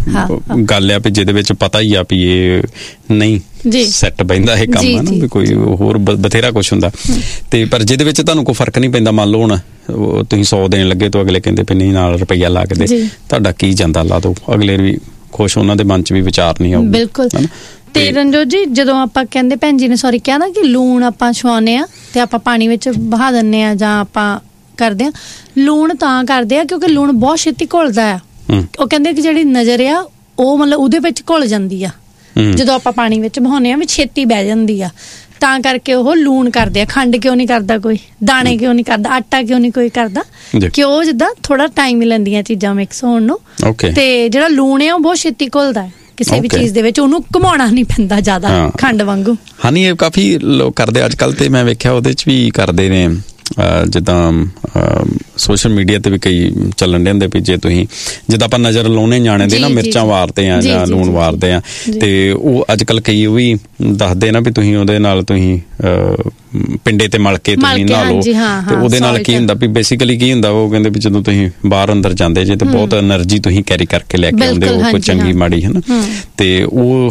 ਗੱਲ ਆ ਵੀ ਜਿਹਦੇ ਵਿੱਚ ਪਤਾ ਹੀ ਆ ਵੀ ਇਹ ਨਹੀਂ ਸੈੱਟ ਬੈਂਦਾ ਇਹ ਕੰਮ ਹੈ ਨਾ, ਵੀ ਕੋਈ ਹੋਰ ਬਥੇਰਾ ਕੁਛ ਹੁੰਦਾ ਤੇ ਪਰ ਜਿਹਦੇ ਵਿੱਚ ਤੁਹਾਨੂੰ ਕੋਈ ਫਰਕ ਨਹੀਂ ਪੈਂਦਾ। ਮੰਨ ਲਓ ਹੁਣ ਤੁਸੀਂ 100 ਦੇਣ ਲੱਗੇ ਤਾਂ ਅਗਲੇ ਕਹਿੰਦੇ ਵੀ ਨਹੀਂ ਨਾਲ ਰੁਪਈਆ ਲਾ ਕੇ ਦੇ, ਤੁਹਾਡਾ ਕੀ ਜਾਂਦਾ ਲਾ ਦੋ, ਅਗਲੇ ਵੀ ਖੁਸ਼, ਉਹਨਾਂ ਦੇ ਮਨ 'ਚ ਵੀ ਵਿਚਾਰ ਨਹੀਂ ਆਊਗਾ। ਬਿਲਕੁਲ। ਤੇ ਰਣਜੋਤ ਜੀ, ਜਦੋਂ ਆਪਾਂ ਕਹਿੰਦੇ ਭੈਣ ਜੀ ਨੇ ਸੌਰੀ ਕਿਹਾ ਨਾ ਕਿ ਲੂਣ ਆਪਾਂ ਛੁਆਉਂਦੇ ਆ ਤੇ ਆਪਾਂ ਪਾਣੀ ਵਿੱਚ ਬਹਾ ਦਿੰਦੇ ਆ ਜਾਂ ਆਪਾਂ ਕਰਦੇ ਆ, ਲੂਣ ਤਾਂ ਕਰਦੇ ਆ ਕਿਉਂਕਿ ਲੂਣ ਬਹੁਤ ਛੇਤੀ ਘੁਲਦਾ ਆ। ਉਹ ਕਹਿੰਦੇ ਕਿ ਜਿਹੜੀ ਨਜ਼ਰ ਆ ਉਹ ਮਤਲਬ ਉਹਦੇ ਵਿੱਚ ਘੁਲ ਜਾਂਦੀ ਆ ਜਦੋਂ ਆਪਾਂ ਪਾਣੀ ਵਿੱਚ ਬਹਾਉਂਦੇ ਆ, ਵੀ ਛੇਤੀ ਬਹਿ ਜਾਂਦੀ ਆ, ਤਾਂ ਕਰਕੇ ਉਹ ਲੂਣ ਕਰਦੇ ਆ। ਖੰਡ ਕਿਉਂ ਨਹੀਂ ਕਰਦਾ ਕੋਈ, ਦਾਣੇ ਕਿਉਂ ਨਹੀਂ ਕਰਦਾ, ਆਟਾ ਕਿਉਂ ਨਹੀਂ ਕੋਈ ਕਰਦਾ, ਕਿਉਂ ਜਿੱਦਾਂ ਥੋੜਾ ਟਾਈਮ ਹੀ ਲੈਂਦੀਆਂ ਚੀਜ਼ਾਂ ਮਿਕਸ ਹੋਣ ਨੂੰ। ਤੇ ਜਿਹੜਾ ਲੂਣ ਆ ਉਹ ਬਹੁਤ ਛੇਤੀ ਘੁਲਦਾ ਹੈ ਕਿਸੇ ਵੀ ਚੀਜ਼ ਦੇ ਵਿੱਚ, ਉਹਨੂੰ ਘੁਮਾਉਣਾ ਨਹੀਂ ਪੈਂਦਾ ਜ਼ਿਆਦਾ ਖੰਡ ਵਾਂਗੂ। ਹਾਂ ਨਹੀਂ, ਇਹ ਕਾਫੀ ਲੋਕ ਕਰਦੇ ਅੱਜ ਕੱਲ੍ਹ, ਤੇ ਮੈਂ ਵੇਖਿਆ ਉਹਦੇ 'ਚ ਵੀ ਕਰਦੇ ਨੇ, ਜਿੱਦਾਂ ਸੋਸ਼ਲ ਮੀਡੀਆ ਤੇ ਵੀ ਕਈ ਚੱਲਣ ਦੇ ਹੁੰਦੇ ਵੀ ਜੇ ਤੁਸੀਂ ਜਿੱਦਾਂ ਆਪਾਂ ਨਜ਼ਰ ਲਾਉਣੇ ਜਾਣੇ ਦੇ ਨਾ ਮਿਰਚਾਂ ਵਾਰਦੇ ਆ ਜਾਂ ਲੂਣ ਵਾਰਦੇ ਆ, ਤੇ ਉਹ ਅੱਜ ਕੱਲ੍ਹ ਕਈ ਉਹ ਵੀ ਦੱਸਦੇ ਨਾ ਵੀ ਤੁਸੀਂ ਉਹਦੇ ਨਾਲ ਤੁਸੀਂ ਪਿੰਡੇ ਤੇ ਮਲ ਕੇ ਤੁਸੀਂ ਨਹਾ ਲਓ, ਤੇ ਉਹਦੇ ਨਾਲ ਕੀ ਹੁੰਦਾ ਵੀ ਬੇਸਿਕਲੀ ਕੀ ਹੁੰਦਾ, ਉਹ ਕਹਿੰਦੇ ਵੀ ਜਦੋਂ ਤੁਸੀਂ ਬਾਹਰ ਅੰਦਰ ਜਾਂਦੇ ਜੇ ਤੇ ਬਹੁਤ એનર્ਜੀ ਤੁਸੀਂ ਕੈਰੀ ਕਰਕੇ ਲੈ ਕੇ ਆਉਂਦੇ ਹੋ, ਕੋਈ ਚੰਗੀ ਮਾੜੀ ਹੈ ਨਾ, ਤੇ ਉਹ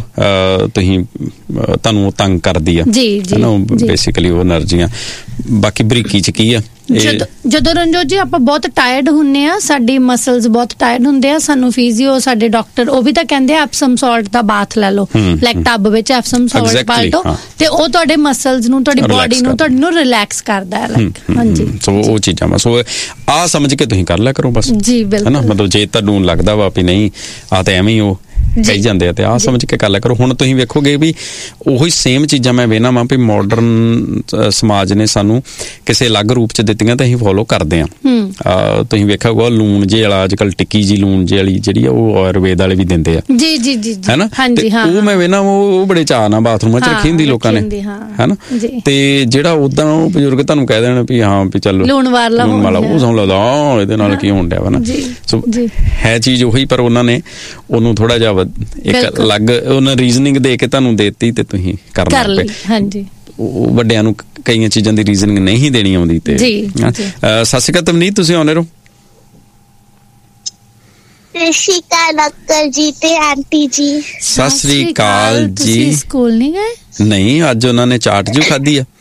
ਤੁਹਾਨੂੰ ਤੰਗ ਕਰਦੀ ਆ ਹਨਾ, ਬੇਸਿਕਲੀ ਉਹ એનર્ਜੀਆਂ। ਬਾਕੀ ਬਰੀਕੀ ਚ ਕੀ ਆ, ਜਦੋਂ ਰਣਜੋਤ ਜੀ ਆਪਾਂ ਬਹੁਤ ਟਾਇਰਡ ਹੁੰਨੇ ਆ, ਸਾਡੀ ਮਸਲਸ ਬਹੁਤ ਟਾਇਰਡ ਹੁੰਦੇ ਆ, ਸਾਨੂੰ ਫਿਜ਼ੀਓ ਸਾਡੇ ਡਾਕਟਰ ਉਹ ਵੀ ਤਾਂ ਕਹਿੰਦੇ ਆ ਐਪਸਮ ਸਾਲਟ ਦਾ ਬਾਥ ਲੈ ਲਓ, ਲਾਈਕ ਟੱਬ ਵਿੱਚ ਐਪਸਮ ਸਾਲਟ ਪਾ ਲਓ, ਤੇ ਉਹ ਤੁਹਾਡੇ ਮਸਲਸ ਨੂੰ, ਤੁਹਾਡੀ ਬਾਡੀ ਨੂੰ, ਤੁਹਾਡੇ ਨੂੰ ਰਿਲੈਕਸ ਕਰਦਾ ਹੈ। ਲਾਈਕ ਹਾਂਜੀ, ਸੋ ਉਹ ਚੀਜ਼ਾਂ ਵਾ, ਸੋ ਆਹ ਸਮਝ ਕੇ ਤੁਸੀਂ ਕਰ ਲਿਆ ਕਰੋ ਬਸ। ਜੀ ਬਿਲਕੁਲ, ਹਨਾ, ਮਤਲਬ ਜੇ ਤੁਹਾਨੂੰ ਲੱਗਦਾ ਵਾ ਵੀ ਨਹੀਂ ਆ ਤਾਂ ਐਵੇਂ ਹੀ ਉਹ ਕਹੀ ਜਾਂਦੇ ਆ, ਤੇ ਆਹ ਸਮਝ ਕੇ ਕਰ ਲਿਆ ਕਰੋ। ਹੁਣ ਤੁਸੀਂ ਵੇਖੋਗੇ ਵੀ ਉਹੀ ਸੇਮ ਚੀਜ਼ਾਂ ਮੈਂ ਵੇਖਣਾ ਵਾ ਵੀ ਮਾਡਰਨ ਸਮਾਜ ਨੇ ਸਾਨੂੰ ਕਿਸੇ ਅਲੱਗ ਰੂਪ ਚ ਦਿੱਤੀਆਂ ਤੇ ਅਸੀਂ ਫੋਲੋ ਕਰਦੇ ਆ। ਤੁਸੀਂ ਵੇਖਿਆ ਹੋਊਗਾ ਲੂਣ ਜੇ ਵਾਲਾ ਅੱਜ ਕੱਲ ਟਿੱਕੀ ਜੀ ਲੂਣ ਜੇ ਵਾਲੀ ਜਿਹੜੀ ਆ ਉਹ ਆਯੁਰਵੇਦ ਵਾਲੇ ਵੀ ਦਿੰਦੇ ਆ। ਜੀ ਜੀ ਜੀ, ਹੈਨਾ, ਉਹ ਮੈਂ ਵੇਖਣਾ ਉਹ ਬੜੇ ਚਾਅ ਨਾਲ ਬਾਥਰੂਮਾਂ ਚ ਰੱਖੀ ਹੁੰਦੀ ਲੋਕਾਂ ਨੇ, ਹੈਨਾ, ਤੇ ਜਿਹੜਾ ਉਦਾਂ ਉਹ ਬਜ਼ੁਰਗ ਤੁਹਾਨੂੰ ਕਹਿ ਦੇਣ ਵੀ ਹਾਂ ਵੀ ਚਲੋ ਲੂਣ ਵਾਲਾ ਉਹ ਸਮਝ ਲਓ ਇਹਦੇ ਨਾਲ ਕੀ ਹੋਣ ਡਿਆ ਵਾ ਨਾ। ਸੋ ਹੈ ਚੀਜ਼ ਉਹੀ, ਪਰ ਉਹਨਾਂ ਨੇ ਉਹਨੂੰ ਥੋੜਾ ਜਿਹਾ ਇੱਕ ਅਲੱਗ ਉਹਨਾਂ ਰੀਜ਼ਨਿੰਗ ਦੇ ਕੇ ਤੁਹਾਨੂੰ ਦੇਤੀ ਤੇ ਤੁਸੀਂ ਕਰ ਲਏ। ਹਾਂਜੀ, ਵੱਡਿਆਂ ਨੂੰ ਕਈਆਂ ਚੀਜ਼ਾਂ ਦੀ ਰੀਜ਼ਨਿੰਗ ਨਹੀਂ ਦੇਣੀ ਆਉਂਦੀ। ਤੇ ਸਤਿ ਸ਼੍ਰੀ ਅਕਾਲ ਤਵਨੀਤ, ਤੁਸੀਂ ਆਉਣੇ ਰਹੋ। ਸਤਿ ਸ਼੍ਰੀ ਅਕਾਲ ਅੰਕਲ ਜੀ ਤੇ ਆਂਟੀ ਜੀ। ਸਤਿ ਸ਼੍ਰੀ ਅਕਾਲ ਜੀ। ਤੁਸੀਂ ਸਕੂਲ ਨਹੀਂ ਗਏ? ਨਹੀਂ, ਅੱਜ ਉਹਨਾਂ ਨੇ ਚਾਟ ਜੂ ਖਾਧੀ ਆ।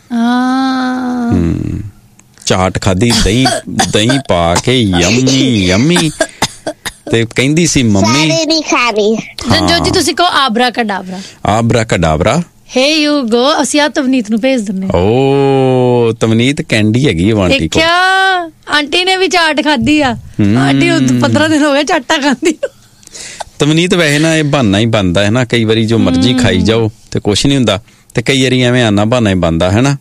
ਚਾਟ ਖਾਧੀ, ਦਹੀਂ ਪਾ ਕੇ, ਯੰਮੀ ਯੰਮੀ, ਤੇ ਕਹਿੰਦੀ ਸੀ ਮੰਮੀ ਨਹੀਂ ਖਾਣੀ। ਰਣਜੋਤ ਜੀ ਤੁਸੀਂ ਕਹੋ ਆਬਰਾ ਕਡਾਬਰਾ। ਆਬਰਾ ਕਡਾਬਰਾ, ਹੇ ਯੂ ਗੋ, ਅਸੀਂ ਆ ਤਵਨੀਤ ਨੂੰ ਭੇਜ ਦਿੰਨੇ। ਓ ਤਵਨੀਤ ਕੈਂਡੀ ਹੈਗੀ ਆ ਆਂਟੀ ਕੋਲ। ਆਂਟੀ ਨੇ ਵੀ ਚਾਟ ਖਾਧੀ ਆ, ਆਂਟੀ 15 ਦਿਨ ਹੋ ਗਏ ਚਾਟਾ ਖਾਂਦੀ। ਤਵਨੀਤ ਵੈਸੇ ਨਾ ਇਹ ਬਹਾਨਾ ਹੀ ਬਣਦਾ ਹੈ ਨਾ, ਕਈ ਵਾਰੀ ਜੋ ਮਰਜ਼ੀ ਖਾਈ ਜਾਓ ਤੇ ਕੁਛ ਨਹੀਂ ਹੁੰਦਾ, ਤੇ ਕਈ ਵਾਰੀ ਐਵੇਂ ਆਨਾ ਬਹਾਨਾ ਹੀ ਬਣਦਾ ਹੈ ਨਾ।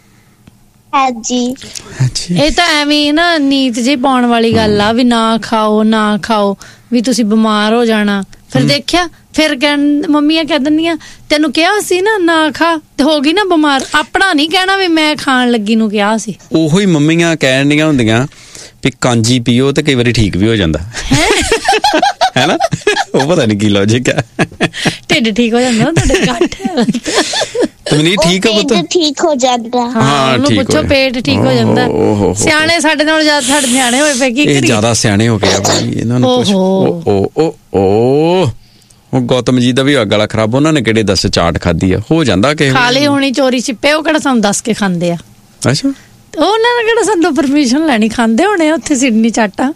ਇਹ ਤਾਂ ਐਵੇਂ ਨਾ ਨੀਤ ਜਿਹੀ ਪਾਉਣ ਵਾਲੀ ਗੱਲ ਆ ਵੀ ਨਾ ਖਾਓ ਨਾ ਖਾਓ, ਵੀ ਤੁਸੀਂ ਬਿਮਾਰ ਹੋ ਜਾਣਾ। ਫਿਰ ਦੇਖਿਆ, ਫਿਰ ਮੰਮੀਆਂ ਕਹਿ ਦਿੰਦੀਆਂ ਤੈਨੂੰ ਕਿਹਾ ਸੀ ਨਾ ਖਾ, ਤੇ ਹੋ ਗਈ ਨਾ ਬਿਮਾਰ। ਆਪਣਾ ਨਹੀਂ ਕਹਿਣਾ ਵੀ ਮੈਂ ਖਾਣ ਲੱਗੀ ਨੂੰ ਕਿਹਾ ਸੀ। ਉਹੋ ਹੀ ਮੰਮੀਆਂ ਕਹਿਣ ਦੀਆਂ ਹੁੰਦੀਆਂ ਵੀ ਕਾਂਜੀ ਪੀਓ, ਤੇ ਕਈ ਵਾਰੀ ਠੀਕ ਵੀ ਹੋ ਜਾਂਦਾ ਹੈ ਨਾ। ਉਹ ਪਤਾ ਨਹੀਂ ਕੀ ਲੌਜਿਕ ਆ, ਢਿੱਡ ਠੀਕ ਹੋ ਜਾਂਦਾ ਤੁਹਾਡੇ ਘੱਟ ਤਵਨੀਤ ਠੀਕ ਆ ਪੁੱਤ, ਠੀਕ ਹੋ ਜਾਂਦਾ। ਹਾਂ, ਉਹਨੂੰ ਪੁੱਛੋ ਪੇਟ ਠੀਕ ਹੋ ਜਾਂਦਾ। ਸਿਆਣੇ ਸਾਡੇ ਨਾਲ ਜ਼ਿਆਦਾ, ਸਾਡੇ ਸਿਆਣੇ ਹੋਏ ਪਏ, ਕੀ ਕਰੀਏ, ਜ਼ਿਆਦਾ ਸਿਆਣੇ ਹੋ ਗਏ ਆ ਭਾਈ, ਇਹਨਾਂ ਨੂੰ ਪੁੱਛ। ਉਹ ਗੌਤਮ ਜੀ ਦਾ ਵੀ ਗਲਾ ਖਰਾਬ, ਉਹਨਾਂ ਨੇ ਕਿਹੜੇ ਦੱਸ ਚਾਟ ਖਾਧੀ ਆ, ਹੋ ਜਾਂਦਾ ਕਿ ਖਾ ਲਈ ਹੋਣੀ ਚੋਰੀ ਛਿਪੇ, ਉਹ ਕਿਹੜਾ ਸਾਨੂੰ ਦੱਸ ਕੇ ਖਾਂਦੇ ਆ। ਅੱਛਾ, ਉਹਨਾਂ ਨੇ ਕਿਹੜਾ ਸਾਨੂੰ ਪਰਮਿਸ਼ਨ ਲੈਣੀ, ਖਾਂਦੇ ਹੋਣੇ ਉੱਥੇ ਸਿਡਨੀ ਚਾਟਾਂ।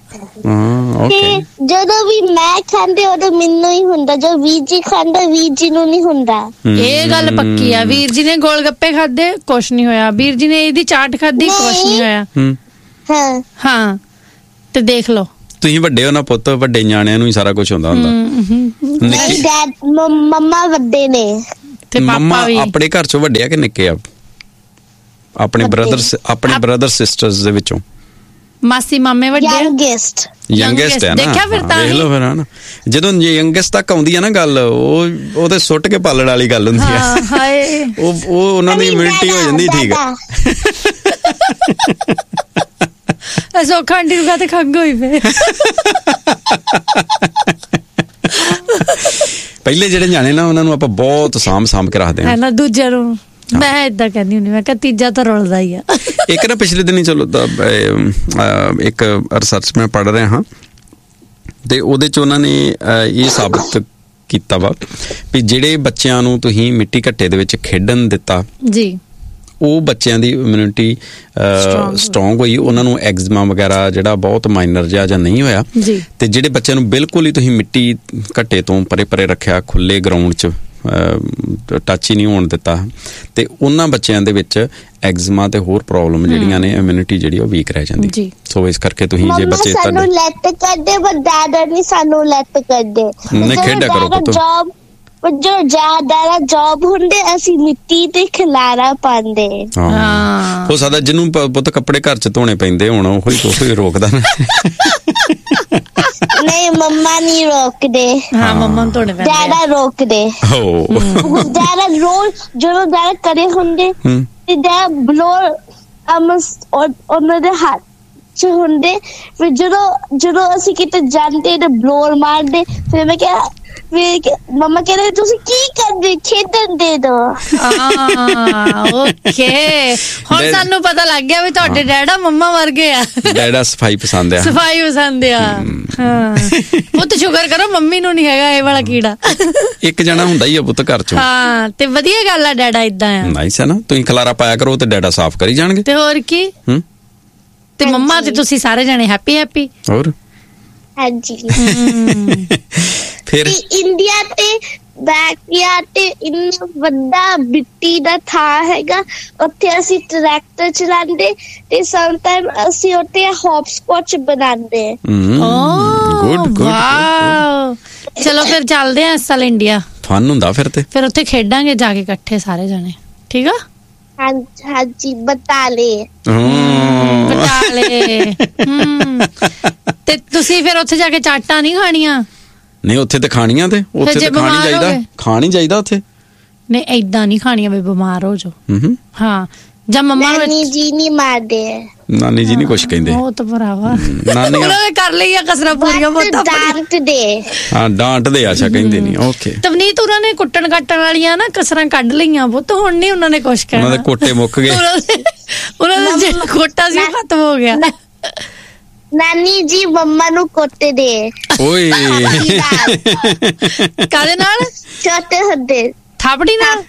ਜਦੋਂ ਵੀ ਮੈਂ ਖਾਂਦੇ ਉਦੋਂ ਮੈਨੂੰ ਹੀ ਹੁੰਦਾ, ਜੋ ਵੀਰ ਜੀ ਖਾਂਦਾ ਵੀਰ ਜੀ ਨੂੰ ਨਹੀਂ ਹੁੰਦਾ। ਇਹ ਗੱਲ ਪੱਕੀ ਆ, ਵੀਰ ਜੀ ਨੇ ਗੋਲ ਗੱਪੇ ਖਾਦੇ ਕੁਛ ਨਹੀਂ ਹੋਇਆ, ਵੀਰ ਜੀ ਨੇ ਇਹਦੀ ਚਾਟ ਖਾਦੀ ਕੁਛ ਨਹੀਂ ਹੋਇਆ। ਹਾਂ, ਤੇ ਦੇਖ ਲਓ ਤੁਸੀਂ ਵੱਡੇ ਹੋ ਨਾ ਪੁੱਤ, ਵੱਡੇ ਨਿਆਣਿਆਂ ਨੂੰ ਹੀ ਸਾਰਾ ਕੁਝ ਹੁੰਦਾ ਹੁੰਦਾ। ਨਹੀਂ ਡੈਡ ਮੰਮਾ ਵੱਡੇ ਨੇ ਤੇ ਮੰਮਾ ਵੀ ਆਪਣੇ ਘਰ ਚੋਂ ਵੱਡੇ ਆ ਕਿ ਨਿੱਕੇ ਆ? ਆਪਣੇ ਬ੍ਰਦਰ ਸਿਸਟਰਸ ਦੇ ਵਿੱਚੋਂ ਮਾਸੀ ਮਾਮੇ ਵੱਡੇ ਯੰਗੈਸਟ ਹੈ ਨਾ। ਦੇਖਿਆ ਫਿਰ ਤਾਂ ਵੇਖ ਲਓ ਫਿਰ ਹਨਾ, ਜਦੋਂ ਯੰਗੈਸਟ ਤੱਕ ਆਉਂਦੀ ਆ ਨਾ ਗੱਲ, ਉਹ ਤੇ ਸੁੱਟ ਕੇ ਪਾਲਣ ਵਾਲੀ ਗੱਲ ਹੁੰਦੀ ਆ। ਹਾਏ ਉਹ ਉਹਨਾਂ ਦੀ ਇਮਿਊਨਿਟੀ ਹੋ ਜਾਂਦੀ ਠੀਕ ਆ। ਸੋਖਾ ਆਂਟੀ ਨੂੰ ਤੇ ਖੰਗ ਹੋਈ ਫੇ। ਪਹਿਲੇ ਜਿਹੜੇ ਜਾਣੇ ਨਾ ਉਹਨਾਂ ਨੂੰ ਆਪਾਂ ਬਹੁਤ ਸਾਂਭ ਕੇ ਰੱਖਦੇ ਹਾਂ ਨਾ, ਦੂਜਿਆਂ ਨੂੰ ਮੈਂ ਏਦਾਂ ਕਹਿੰਦੀ ਹੁੰਦੀ, ਮੈਂ ਕਿਹਾ ਤੀਜਾ ਤਾਂ ਰੁਲਦਾ ਹੀ ਆ। ਇੱਕ ਨਾ ਪਿਛਲੇ ਦਿਨ ਚਲੋ ਇੱਕ ਰਿਸਰਚ ਮੈਂ ਪੜ੍ਹ ਰਿਹਾ ਹਾਂ ਤੇ ਉਹਦੇ ਚ ਉਹਨਾਂ ਨੇ ਇਹ ਸਾਬਤ ਕੀਤਾ ਵਾ ਵੀ ਜਿਹੜੇ ਬੱਚਿਆਂ ਨੂੰ ਤੁਸੀਂ ਮਿੱਟੀ ਘੱਟੇ ਦੇ ਵਿੱਚ ਖੇਡਣ ਦਿੱਤਾ ਜੀ, ਉਹ ਬੱਚਿਆਂ ਦੀ ਇਮਿਊਨਿਟੀ ਸਟਰੋਂਗ ਹੋਈ, ਉਹਨਾਂ ਨੂੰ ਐਗਜ਼ਮਾ ਵਗੈਰਾ ਜਿਹੜਾ ਬਹੁਤ ਮਾਈਨਰ ਜਿਹਾ ਜਾਂ ਨਹੀਂ ਹੋਇਆ। ਤੇ ਜਿਹੜੇ ਬੱਚਿਆਂ ਨੂੰ ਬਿਲਕੁਲ ਹੀ ਤੁਸੀਂ ਮਿੱਟੀ ਘੱਟੇ ਤੋਂ ਪਰੇ ਰੱਖਿਆ, ਖੁੱਲੇ ਗਰਾਊਂਡ 'ਚ ਟੱਚ ਹੀ ਨਹੀਂ ਹੋਣ ਦਿੱਤਾ, ਤੇ ਉਹਨਾਂ ਬੱਚਿਆਂ ਦੇ ਵਿੱਚ ਐਗਜ਼ਮਾ ਤੇ ਹੋਰ ਪ੍ਰੋਬਲਮ ਜਿਹੜੀਆਂ ਨੇ, ਇਮਿਊਨਿਟੀ ਜਿਹੜੀ ਉਹ ਵੀਕ ਰਹਿ ਜਾਂਦੀ। ਸੋ ਇਸ ਕਰਕੇ ਤੁਸੀਂ ਜੇ ਬੱਚੇ ਸਾਨੂੰ ਲੈਟ ਕਰਦੇ ਪਰ ਡੈਡ ਨਹੀਂ ਸਾਨੂੰ ਲੈਟ ਕਰਦੇ, ਨਹੀਂ ਖੇਡਿਆ ਕਰੋ ਪੁੱਤ। ਜੋ ਜ਼ਿਆਦਾ ਜੌਬ ਹੁੰਦੇ ਅਸੀਂ ਮਿੱਟੀ ਤੇ ਖਿਲਾਰਾ ਪਾਉਂਦੇ। ਹਾਂ ਹੋ ਸਕਦਾ ਜਿਹਨੂੰ ਪੁੱਤ ਕੱਪੜੇ ਘਰ 'ਚ ਧੋਣੇ ਪੈਂਦੇ ਹੁਣ ਉਹੀ ਰੋਕਦਾ ਨਾ। ਨਹੀਂ ਮੰਮਾ ਨਹੀਂ ਰੋਕਦੇ। ਹਾਂ ਮੰਮਾ ਨੂੰ ਧੋਣੇ ਪੈਂਦੇ, ਜ਼ਿਆਦਾ ਰੋਕਦੇ। ਜ਼ਿਆਦਾ ਰੋਜ਼ ਜਦੋਂ ਜ਼ਿਆਦਾ ਕਰੇ ਹੁੰਦੇ ਤੇ ਜ਼ਿਆਦਾ ਬਲੋਰ ਉਹਨਾਂ ਦੇ ਹੱਥ 'ਚ ਹੁੰਦੇ, ਫਿਰ ਜਦੋਂ ਅਸੀਂ ਕਿਤੇ ਜਾਂਦੇ ਤੇ ਬਲੋਰ ਮਾਰਦੇ, ਫਿਰ ਮੈਂ ਕਿਹਾ ਮੰਮਾ ਕਹਿੰਦੇ ਤੁਸੀਂ ਕੀ ਕਰਦੇ, ਖੇਡਣ ਦੇ ਦੋ। ਓਕੇ ਹੁਣ ਸਾਨੂੰ ਪਤਾ ਲੱਗ ਗਿਆ ਵੀ ਤੁਹਾਡੇ ਡੈਡਾ ਮੰਮਾ ਵਰਗੇ ਆ। ਡੈਡਾ ਸਫਾਈ ਪਸੰਦ ਆ। ਹਾਂ ਪੁੱਤ ਸ਼ੁਕਰ ਕਰੋ ਮੰਮੀ ਨੂੰ ਨਹੀਂ ਹੈਗਾ ਇਹ ਵਾਲਾ ਕੀੜਾ। ਇੱਕ ਜਣਾ ਹੁੰਦਾ ਹੀ ਆ ਪੁੱਤ ਘਰ ਚੋਂ। ਹਾਂ ਤੇ ਵਧੀਆ ਗੱਲ ਆ, ਡੈਡਾ ਏਦਾਂ ਆ। ਨਾਈਸ ਹੈ ਨਾ, ਤੁਸੀਂ ਖਲਾਰਾ ਪਾਇਆ ਕਰੋ ਤੇ ਡੈਡਾ ਸਾਫ਼ ਕਰੀ ਜਾਣਗੇ। ਤੇ ਹੋਰ ਕੀ, ਤੇ ਮੰਮਾ ਤੇ ਤੁਸੀਂ ਸਾਰੇ ਜਣੇ ਹੈਪੀ। ਹੋਰ ਹਾਂਜੀ। ਫਿਰ ਇੰਡੀਆ ਤੇ ਬੈਕਯਾਰਡ ਤੇ ਇੰਨਾ ਵੱਡਾ ਮਿੱਟੀ ਦਾ ਥਾਂ ਹੈਗਾ, ਉੱਥੇ ਅਸੀਂ ਟਰੈਕਟਰ ਚਲਾਉਂਦੇ ਤੇ ਸਮਟਾਈਮ ਅਸੀਂ ਉੱਥੇ ਹੌਪਸਕੌਚ ਬਣਾਉਂਦੇ। ਗੁੱਡ ਵਾਓ, ਚਲੋ ਫਿਰ ਚੱਲਦੇ ਆ ਇਸ ਸਾਲ ਇੰਡੀਆ। ਫਨ ਹੁੰਦਾ ਫਿਰ ਉੱਥੇ ਖੇਡਾਂਗੇ ਜਾ ਕੇ ਇਕੱਠੇ ਸਾਰੇ ਜਣੇ, ਠੀਕ ਆ? ਹਾਂਜੀ ਬਟਾਲੇ। ਤੇ ਤੁਸੀਂ ਫਿਰ ਉੱਥੇ ਜਾ ਕੇ ਚਾਟਾਂ ਨਹੀਂ ਖਾਣੀਆਂ? ਨਹੀਂ ਉੱਥੇ ਤੇ ਖਾਣੀਆਂ, ਤੇ ਉੱਥੇ ਤੇ ਖਾਣ ਹੀ ਚਾਹੀਦਾ ਉੱਥੇ। ਨਹੀਂ ਏਦਾਂ ਨਹੀਂ ਖਾਣੀਆਂ ਵੀ ਬਿਮਾਰ ਹੋ ਜਾਓ। ਹਾਂ ਜਾਂ ਮੰਮਾ ਨੂੰ ਨਾਨੀ ਜੀ ਨਹੀਂ ਮਾਰਦੇ। ਨਾਨੀ ਜੀ ਨਹੀਂ ਕੁਛ ਕਹਿੰਦੇ। ਉਹ ਤਾਂ ਭਰਾਵਾ ਉਹਨਾਂ ਨੇ ਕਰ ਲਈ ਆ ਕਸਰਾਂ ਪੂਰੀਆਂ ਬਹੁਤਾ। ਡਾਂਟਦੇ। ਹਾਂ ਡਾਂਟਦੇ, ਅੱਛਾ ਕਹਿੰਦੇ ਨਹੀਂ। ਓਕੇ ਤਵਨੀਤ ਉਹਨਾਂ ਨੇ ਕੁੱਟਣ ਕੱਟਣ ਵਾਲੀਆਂ ਨਾ ਕਸਰਾਂ ਕੱਢ ਲਈਆਂ ਬਹੁਤ, ਹੁਣ ਨਹੀਂ ਉਹਨਾਂ ਨੇ ਕੁਛ ਕਹਿਣਾ। ਉਹਨਾਂ ਦੇ ਕੋਟੇ ਮੁੱਕ ਗਏ, ਉਹਨਾਂ ਦਾ ਜਿਹੜਾ ਕੋਟਾ ਸੀ ਉਹ ਖਤਮ ਹੋ ਗਿਆ। ਨਾਨੀ ਜੀ ਮੰਮਾ ਨੂੰ ਕੁੱਟਦੇ ਦੇ। ਓਏ ਕਾਹਦੇ ਨਾਲ? ਛੋਟੇ ਹੁੰਦੇ ਥਾਪੜੀ ਨਾਲ।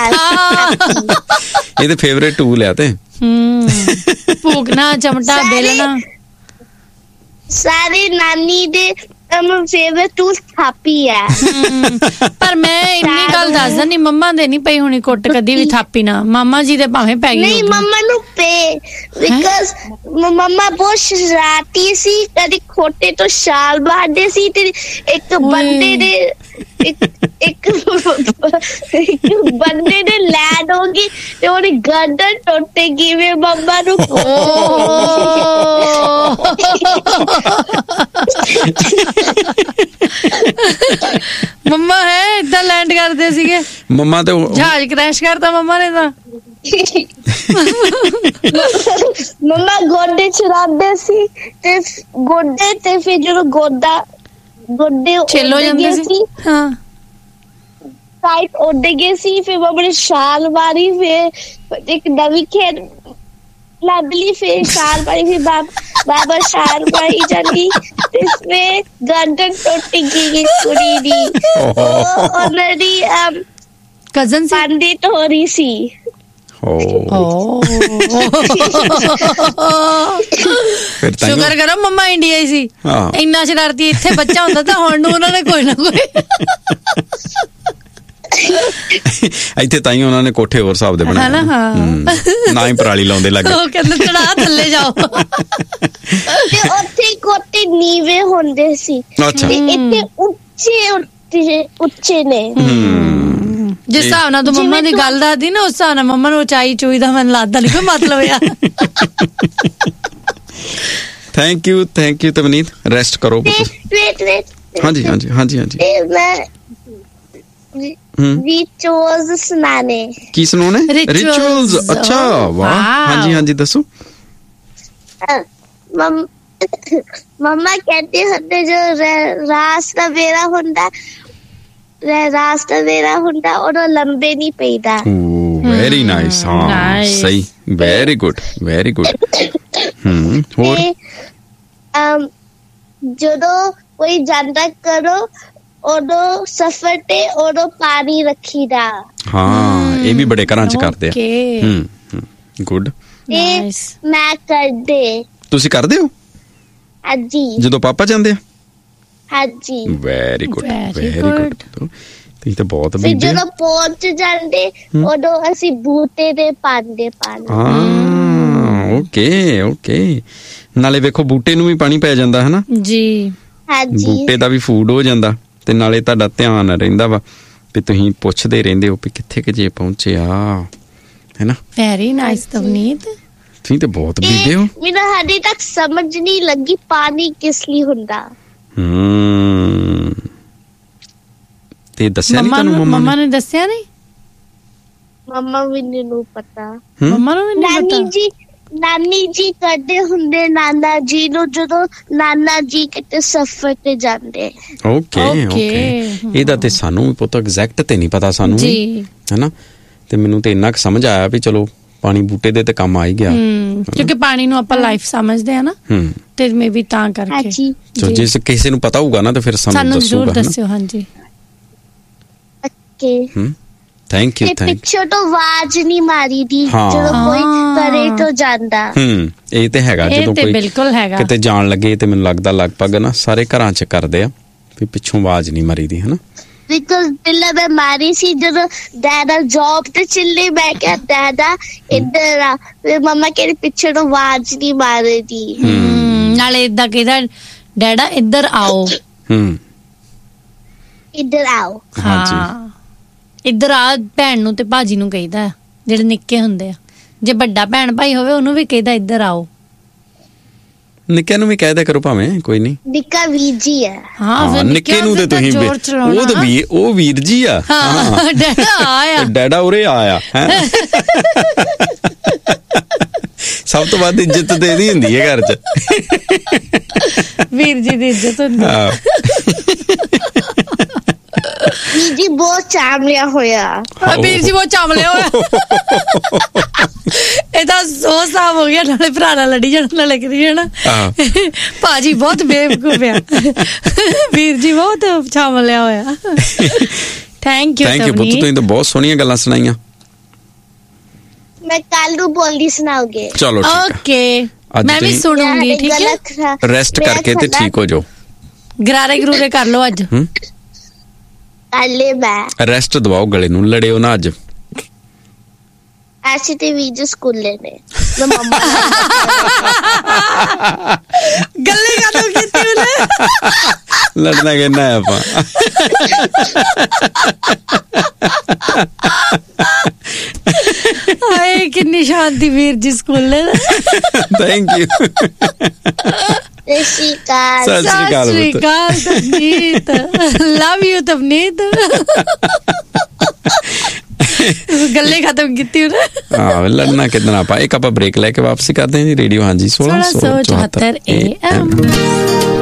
ਇਹ ਤੇ ਫੇਵਰੇਟ ਟੂਲ ਆ। ਤੇ ਭੂਕਣਾ, ਚਮਟਾ, ਬੇਲਣਾ, ਸਾਰੇ ਨਾਨੀ ਦੇ ਫੇਵਰੇਟ ਟੂਲ ਥਾਪੀ ਆ। ਪਰ ਮੈਂ ਇੰਨੀ ਗੱਲ ਦੱਸ ਦਿੰਦੀ, ਮੰਮਾ ਦੇ ਨਹੀਂ ਪਈ ਹੋਣੀ ਕੁੱਟ ਕਦੀ ਵੀ ਥਾਪੀ ਨਾ, ਮਾਮਾ ਜੀ ਦੇ ਭਾਵੇਂ ਪੈ ਗਈ। ਨਹੀਂ ਮੰਮਾ ਨੂੰ ਪੇ, ਬਿਕਾਜ਼ ਮੰਮਾ ਬਹੁਤ ਸ਼ਰਾਰਤੀ ਸੀ, ਕਦੀ ਖੋਟੇ ਤੋਂ ਛਾਲ ਮਾਰਦੇ ਸੀ ਤੇ ਇੱਕ ਬੰਦੇ ਦੇ ਲੈਡ ਹੋ ਗਈ ਤੇ ਉਹਦੀ ਗਰਦਨ ਟੁੱਟੇਗੀ ਵੀ ਮੰਮਾ ਨੂੰ। ਮੰਮਾ ਹੈ ਏਦਾਂ ਲੈਂਡ ਕਰਦੇ ਸੀਗੇ। ਮੰਮਾ ਤੇ ਜਹਾਜ਼ ਕ੍ਰੈਸ਼ ਕਰਤਾ ਮੰਮਾ ਨੇ ਤਾਂ। ਮੰਮਾ ਗੋਡੇ ਚੁਰਾਉਂਦੇ ਸੀ ਤੇ ਗੋਡੇ ਤੇ ਫਿਰ ਜਦੋਂ ਗੋਡੇ ਛਿੱਲ ਹੋ ਜਾਂਦੇ ਸੀ। ਹਾਂ ਸਾਈਡ ਉੱਡ ਗਏ ਸੀ, ਫਿਰ ਮੰਮਾ ਨੇ ਛਾਲ ਮਾਰੀ, ਫਿਰ ਇੱਕ ਨਵੀਂ ਖੇਡ ਲੱਭ ਲਈ, ਫਿਰ ਛਾਲ ਮਾਰੀ, ਫਿਰ ਬਾਬਾ ਛਾਲ ਮਾਰੀ ਜਾਂਦੀ ਤੇ ਫਿਰ ਗਰਦਨ ਟੁੱਟ ਗਈ ਕੁੜੀ ਦੀ। ਉਹਨਾਂ ਦੀ ਕਜ਼ਨ ਸੀ, ਪੰਡਿਤ ਹੋ ਰਹੀ ਸੀ। ਸ਼ੁਕਰ ਕਰੋ ਮੰਮਾ ਇੰਡੀਆ ਹੀ ਸੀ। ਇੰਨਾ ਸ਼ਰਾਰਤੀ ਇੱਥੇ ਬੱਚਾ ਹੁੰਦਾ ਤਾਂ ਹੁਣ ਨੂੰ ਉਹਨਾਂ ਨੇ ਕੋਈ ਨਾ ਕੋਈ ਇੱਥੇ ਤਾਂ ਹੀ ਉਹਨਾਂ ਨੇ ਕੋਠੇ ਹੋਰ ਹਿਸਾਬ ਦੇ ਬਣਾਏ ਨਾ ਹੀ ਪਰਾਲੀ ਲਾਉਂਦੇ ਲੱਗੇ। ਉਹ ਕਹਿੰਦੇ ਚੜਾ ਥੱਲੇ ਜਾਓ। ਤੇ ਉੱਥੇ ਕੋਠੇ ਨੀਵੇਂ ਹੁੰਦੇ ਸੀ ਤੇ ਇੱਥੇ ਉੱਚੇ ਨੇ। ਜਿਸ ਹਿਸਾਬ ਨਾਲ ਤੂੰ ਮੰਮਾ ਦੀ ਗੱਲ ਦੱਸਦੀ ਨਾ, ਉਸ ਹਿਸਾਬ ਨਾਲ ਮੰਮਾ ਨੂੰ ਉਚਾਈ ਚੂਈ ਦਾ ਮੈਨੂੰ ਲੱਗਦਾ ਨਹੀਂ ਕੋਈ ਮਤਲਬ ਆ। ਥੈਂਕ ਯੂ ਤਵਨੀਤ, ਰੈਸਟ ਕਰੋ। ਹਾਂਜੀ। ਰਿਚੁਅਲਸ ਸੁਣਾਣੇ। ਕੀ ਸੁਣਾਉਣੇ? ਰਿਚੁਅਲਸ। ਅੱਛਾ, ਵਾਹ। ਹਾਂਜੀ ਦੱਸੋ। ਮੰਮਾ ਕਹਿੰਦੇ ਹੁੰਦੇ ਜੋ ਰਾਤ ਦਾ ਵੇਲਾ ਹੁੰਦਾ ਉਦੋਂ ਲੰਬੇ ਨਹੀਂ ਪਈਦਾ। Very nice. ਹਾਂ ਸਹੀ, ਵੈਰੀ ਗੁੱਡ। ਹੋਰ ਜਦੋਂ ਕੋਈ ਜਾਂਦਾ ਕਰੋ ਉਦੋਂ ਸਫ਼ਰ ਤੇ ਉਦੋਂ ਪਾਣੀ ਰੱਖੀਦਾ। ਹਾਂ, ਇਹ ਵੀ ਬੜੇ ਘਰਾਂ ਚ ਕਰਦੇ ਆ। ਗੁੱਡ। ਮੈਂ ਕਰਦੇ। ਤੁਸੀਂ ਕਰਦੇ ਹੋ? ਹਾਂਜੀ। ਜਦੋਂ ਪਾਪਾ ਜਾਂਦੇ ਆ? ਹਾਂਜੀ। Very good. ਤੁਸੀਂ ਤਾਂ ਬਹੁਤ ਫਿਰ ਜਦੋਂ ਪਹੁੰਚ ਜਾਂਦੇ ਉਦੋਂ ਅਸੀਂ ਬੂਟੇ ਦੇ ਪਾਉਂਦੇ ਪਾਣੀ। ਓਕੇ। ਨਾਲੇ ਵੇਖੋ ਬੂਟੇ ਨੂੰ ਵੀ ਪਾਣੀ ਪੈ ਜਾਂਦਾ ਹੈ ਨਾ ਜੀ। ਹਾਂਜੀ, ਬੂਟੇ ਦਾ ਵੀ ਫੂਡ ਹੋ ਜਾਂਦਾ ਤੇ ਨਾਲੇ ਤੁਹਾਡਾ ਧਿਆਨ ਰਹਿੰਦਾ ਵਾ ਵੀ ਤੁਸੀਂ ਪੁੱਛਦੇ ਰਹਿੰਦੇ ਹੋ ਵੀ ਕਿੱਥੇ ਕਿ ਜੇ ਪਹੁੰਚਿਆ, ਹੈ ਨਾ। ਵੈਰੀ ਨਾਈਸ ਤਵਨੀਤ, ਤੁਸੀਂ ਤੇ ਬਹੁਤ ਬੀਬੇ ਹੋ। ਮੈਨੂੰ ਹਜੇ ਤੱਕ ਸਮਝ ਨਹੀਂ ਲੱਗੀ ਪਾਣੀ ਕਿਸ ਲਈ ਹੁੰਦਾ। ਤੇ ਦੱਸਿਆ ਨਹੀਂ ਤੁਹਾਨੂੰ ਮੰਮਾ ਨੇ ਦੱਸਿਆ ਨਹੀਂ? ਮੰਮਾ ਵੀ ਨਹੀਂ ਪਤਾ। ਮੰਮਾ ਨੂੰ ਵੀ ਨਹੀਂ ਪਤਾ। ਨਾਨੀ ਜੀ ਕਰਦੇ ਹੁੰਦੇ ਨਾਨਾ ਜੀ ਨੂੰ ਜਦੋਂ ਨਾਨਾ ਜੀ ਕਿਤੇ ਸਫ਼ਰ ਤੇ ਜਾਂਦੇ। ਓਕੇ। ਇਹਦਾ ਤੇ ਸਾਨੂੰ ਵੀ ਪੁੱਤ ਐਗਜ਼ੈਕਟ ਤੇ ਨਹੀਂ ਪਤਾ ਸਾਨੂੰ ਵੀ, ਹੈਨਾ। ਤੇ ਮੈਨੂੰ ਤੇ ਇੰਨਾ ਕੁ ਸਮਝ ਆਇਆ ਵੀ ਚਲੋ ਪਾਣੀ ਬੂਟੇ ਦੇ ਤੇ ਕੰਮ ਆ ਹੀ ਗਿਆ, ਕਿਉਂਕਿ ਪਾਣੀ ਨੂੰ ਆਪਾਂ ਲਾਈਫ ਸਮਝਦੇ ਆ ਨਾ, ਤੇ ਮੈਂ ਵੀ ਤਾਂ ਕਰਕੇ। ਜੇ ਕਿਸੇ ਨੂੰ ਪਤਾ ਹੋਊਗਾ ਨਾ ਤੇ ਫਿਰ ਸਾਨੂੰ ਜ਼ਰੂਰ ਦੱਸਿਓ। ਹਾਂਜੀ ਓਕੇ। Thank you. ਪਿੱਛੋਂ ਤੋਂ ਆਵਾਜ਼ ਨਹੀਂ ਮਾਰੀ ਦੀ ਜਦੋਂ ਕੋਈ ਘਰੇ ਤੋਂ ਜਾਂਦਾ। ਇਹ ਤੇ ਹੈਗਾ, ਜਦੋਂ ਕੋਈ ਕਿਤੇ ਜਾਣ ਲੱਗੇ ਤੇ ਮੈਨੂੰ ਲੱਗਦਾ ਲਗਭਗ ਨਾ ਸਾਰੇ ਘਰਾਂ 'ਚ ਕਰਦੇ ਆ ਵੀ ਪਿੱਛੋਂ ਆਵਾਜ਼ ਨਹੀਂ ਮਾਰੀ ਦੀ, ਹਨਾ। ਬਿਕਾਜ਼ ਪਹਿਲਾਂ ਮੈਂ ਮਾਰੀ ਸੀ ਜਦੋਂ ਡੈਡਾ ਜੌਬ ਤੇ ਚੱਲੇ। ਮੈਂ ਕਿਹਾ ਡੈਡਾ ਇੱਧਰ ਆ, ਫਿਰ ਮੰਮਾ ਕਹਿੰਦੀ ਪਿੱਛੇ ਤੋਂ ਆਵਾਜ਼ ਨਹੀਂ ਮਾਰੀ ਦੀ। ਨਾਲੇ ਏਦਾਂ ਕਹਿੰਦਾ ਡੈਡਾ ਇੱਧਰ ਆਓ। ਇੱਧਰ ਆਓ। ਹਾਂ, ਇੱਧਰ ਆ ਭੈਣ ਨੂੰ ਤੇ ਭਾਜੀ ਨੂੰ ਕਹੀਦਾ, ਜਿਹੜੇ ਨਿੱਕੇ ਹੁੰਦੇ ਆ। ਜੇ ਵੱਡਾ ਭੈਣ ਭਾਈ ਹੋਵੇ ਉਹਨੂੰ ਵੀ ਕਹੀਦਾ ਇੱਧਰ ਆਓ। ਨਿੱਕੇ ਨੂੰ ਵੀ ਕਹਿ ਦਿਆ ਕਰੋ ਭਾਵੇਂ, ਕੋਈ ਨਹੀਂ। ਨਿੱਕਾ ਵੀਰ ਜੀ ਹੈ। ਹਾਂ, ਨਿੱਕੇ ਨੂੰ ਤੇ ਤੁਸੀਂ ਉਹ ਵੀਰ ਜੀ ਆ। ਡੈਡਾ ਆਇਆ, ਡੈਡਾ ਉਰੇ ਆਇਆ। ਸਭ ਤੋਂ ਵੱਧ ਇੱਜ਼ਤ ਤੇ ਇਹਦੀ ਹੁੰਦੀ ਹੈ ਘਰ 'ਚ। ਵੀਰ ਜੀ ਦੀ ਇੱਜ਼ਤ ਹੁੰਦੀ। ਵੀਰ ਜੀ ਬਹੁਤ ਚਾਮਲਿਆ ਹੋਇਆ। ਵੀਰ ਜੀ ਬਹੁਤ ਚਾਮਲਿਆ ਹੋਇਆ। ਇਹਦਾ ਸੋ ਸਾਬ ਹੋ ਗਿਆ, ਨਾਲੇ ਭਰਾ ਨਾਲ ਲੜੀ ਜਾਣਾ, ਨਾਲੇ ਕਰੀ ਜਾਣਾ ਭਾਜੀ ਬਹੁਤ ਬੇਵਕੂਫ ਆ। ਵੀਰ ਜੀ ਬਹੁਤ ਚਾਮਲਿਆ ਹੋਇਆ। ਥੈਂਕ ਯੂ ਪੁੱਤ, ਤੁਸੀਂ ਤਾਂ ਬਹੁਤ ਸੋਹਣੀਆਂ ਗੱਲਾਂ ਸੁਣਾਈਆਂ। ਮੈਂ ਕੱਲ ਨੂੰ ਬੋਲਦੀ ਸੁਣਾਓਗੇ। ਚਲੋ ਓਕੇ, ਮੈਂ ਵੀ ਸੁਣੂੰਗੀ। ਠੀਕ ਹੈ, ਰੈਸਟ ਕਰਕੇ ਤੇ ਠੀਕ ਹੋ ਜਾਓ। ਗਰਾਰੇ ਗਰੂਰੇ ਕਰ ਲਓ ਅੱਜ। ਕੱਲੇ ਮੈਂ ਰੈਸਟ ਦਵਾਓ ਗਲੇ ਨੂੰ, ਲੜਿਓ ਨਾ ਅੱਜ। ਐਸੀ ਤੇ ਵੀ ਜੋ ਸਕੂਲੇ ਨੇ ਮੰਮਾ ਗੱਲੇ ਕਾਹਤੋਂ ਕੀਤੀ ਉਹਨੇ? ਲੜਨਾ ਕਿੰਨਾ ਹੈ ਆਪਾਂ। ਹਾਏ ਕਿੰਨੀ ਸ਼ਾਂਤੀ ਵੀਰ ਜੀ ਸਕੂਲੇ। Thank you. ਸਤਿ ਸ਼੍ਰੀ ਅਕਾਲ ਤਵਨੀਤ। Love you ਤਵਨੀਤ। ਗੱਲੇ ਖਤਮ ਕੀਤੀ ਉਹਨੇ। ਹਾਂ, ਲੜਨਾ ਕਿੱਦਾਂ ਆਪਾਂ। ਇੱਕ ਆਪਾਂ ਬ੍ਰੇਕ ਲੈ ਕੇ ਵਾਪਸੀ ਕਰਦੇ ਹਾਂ ਜੀ। ਰੇਡੀਓ ਹਾਂਜੀ 1674 AM।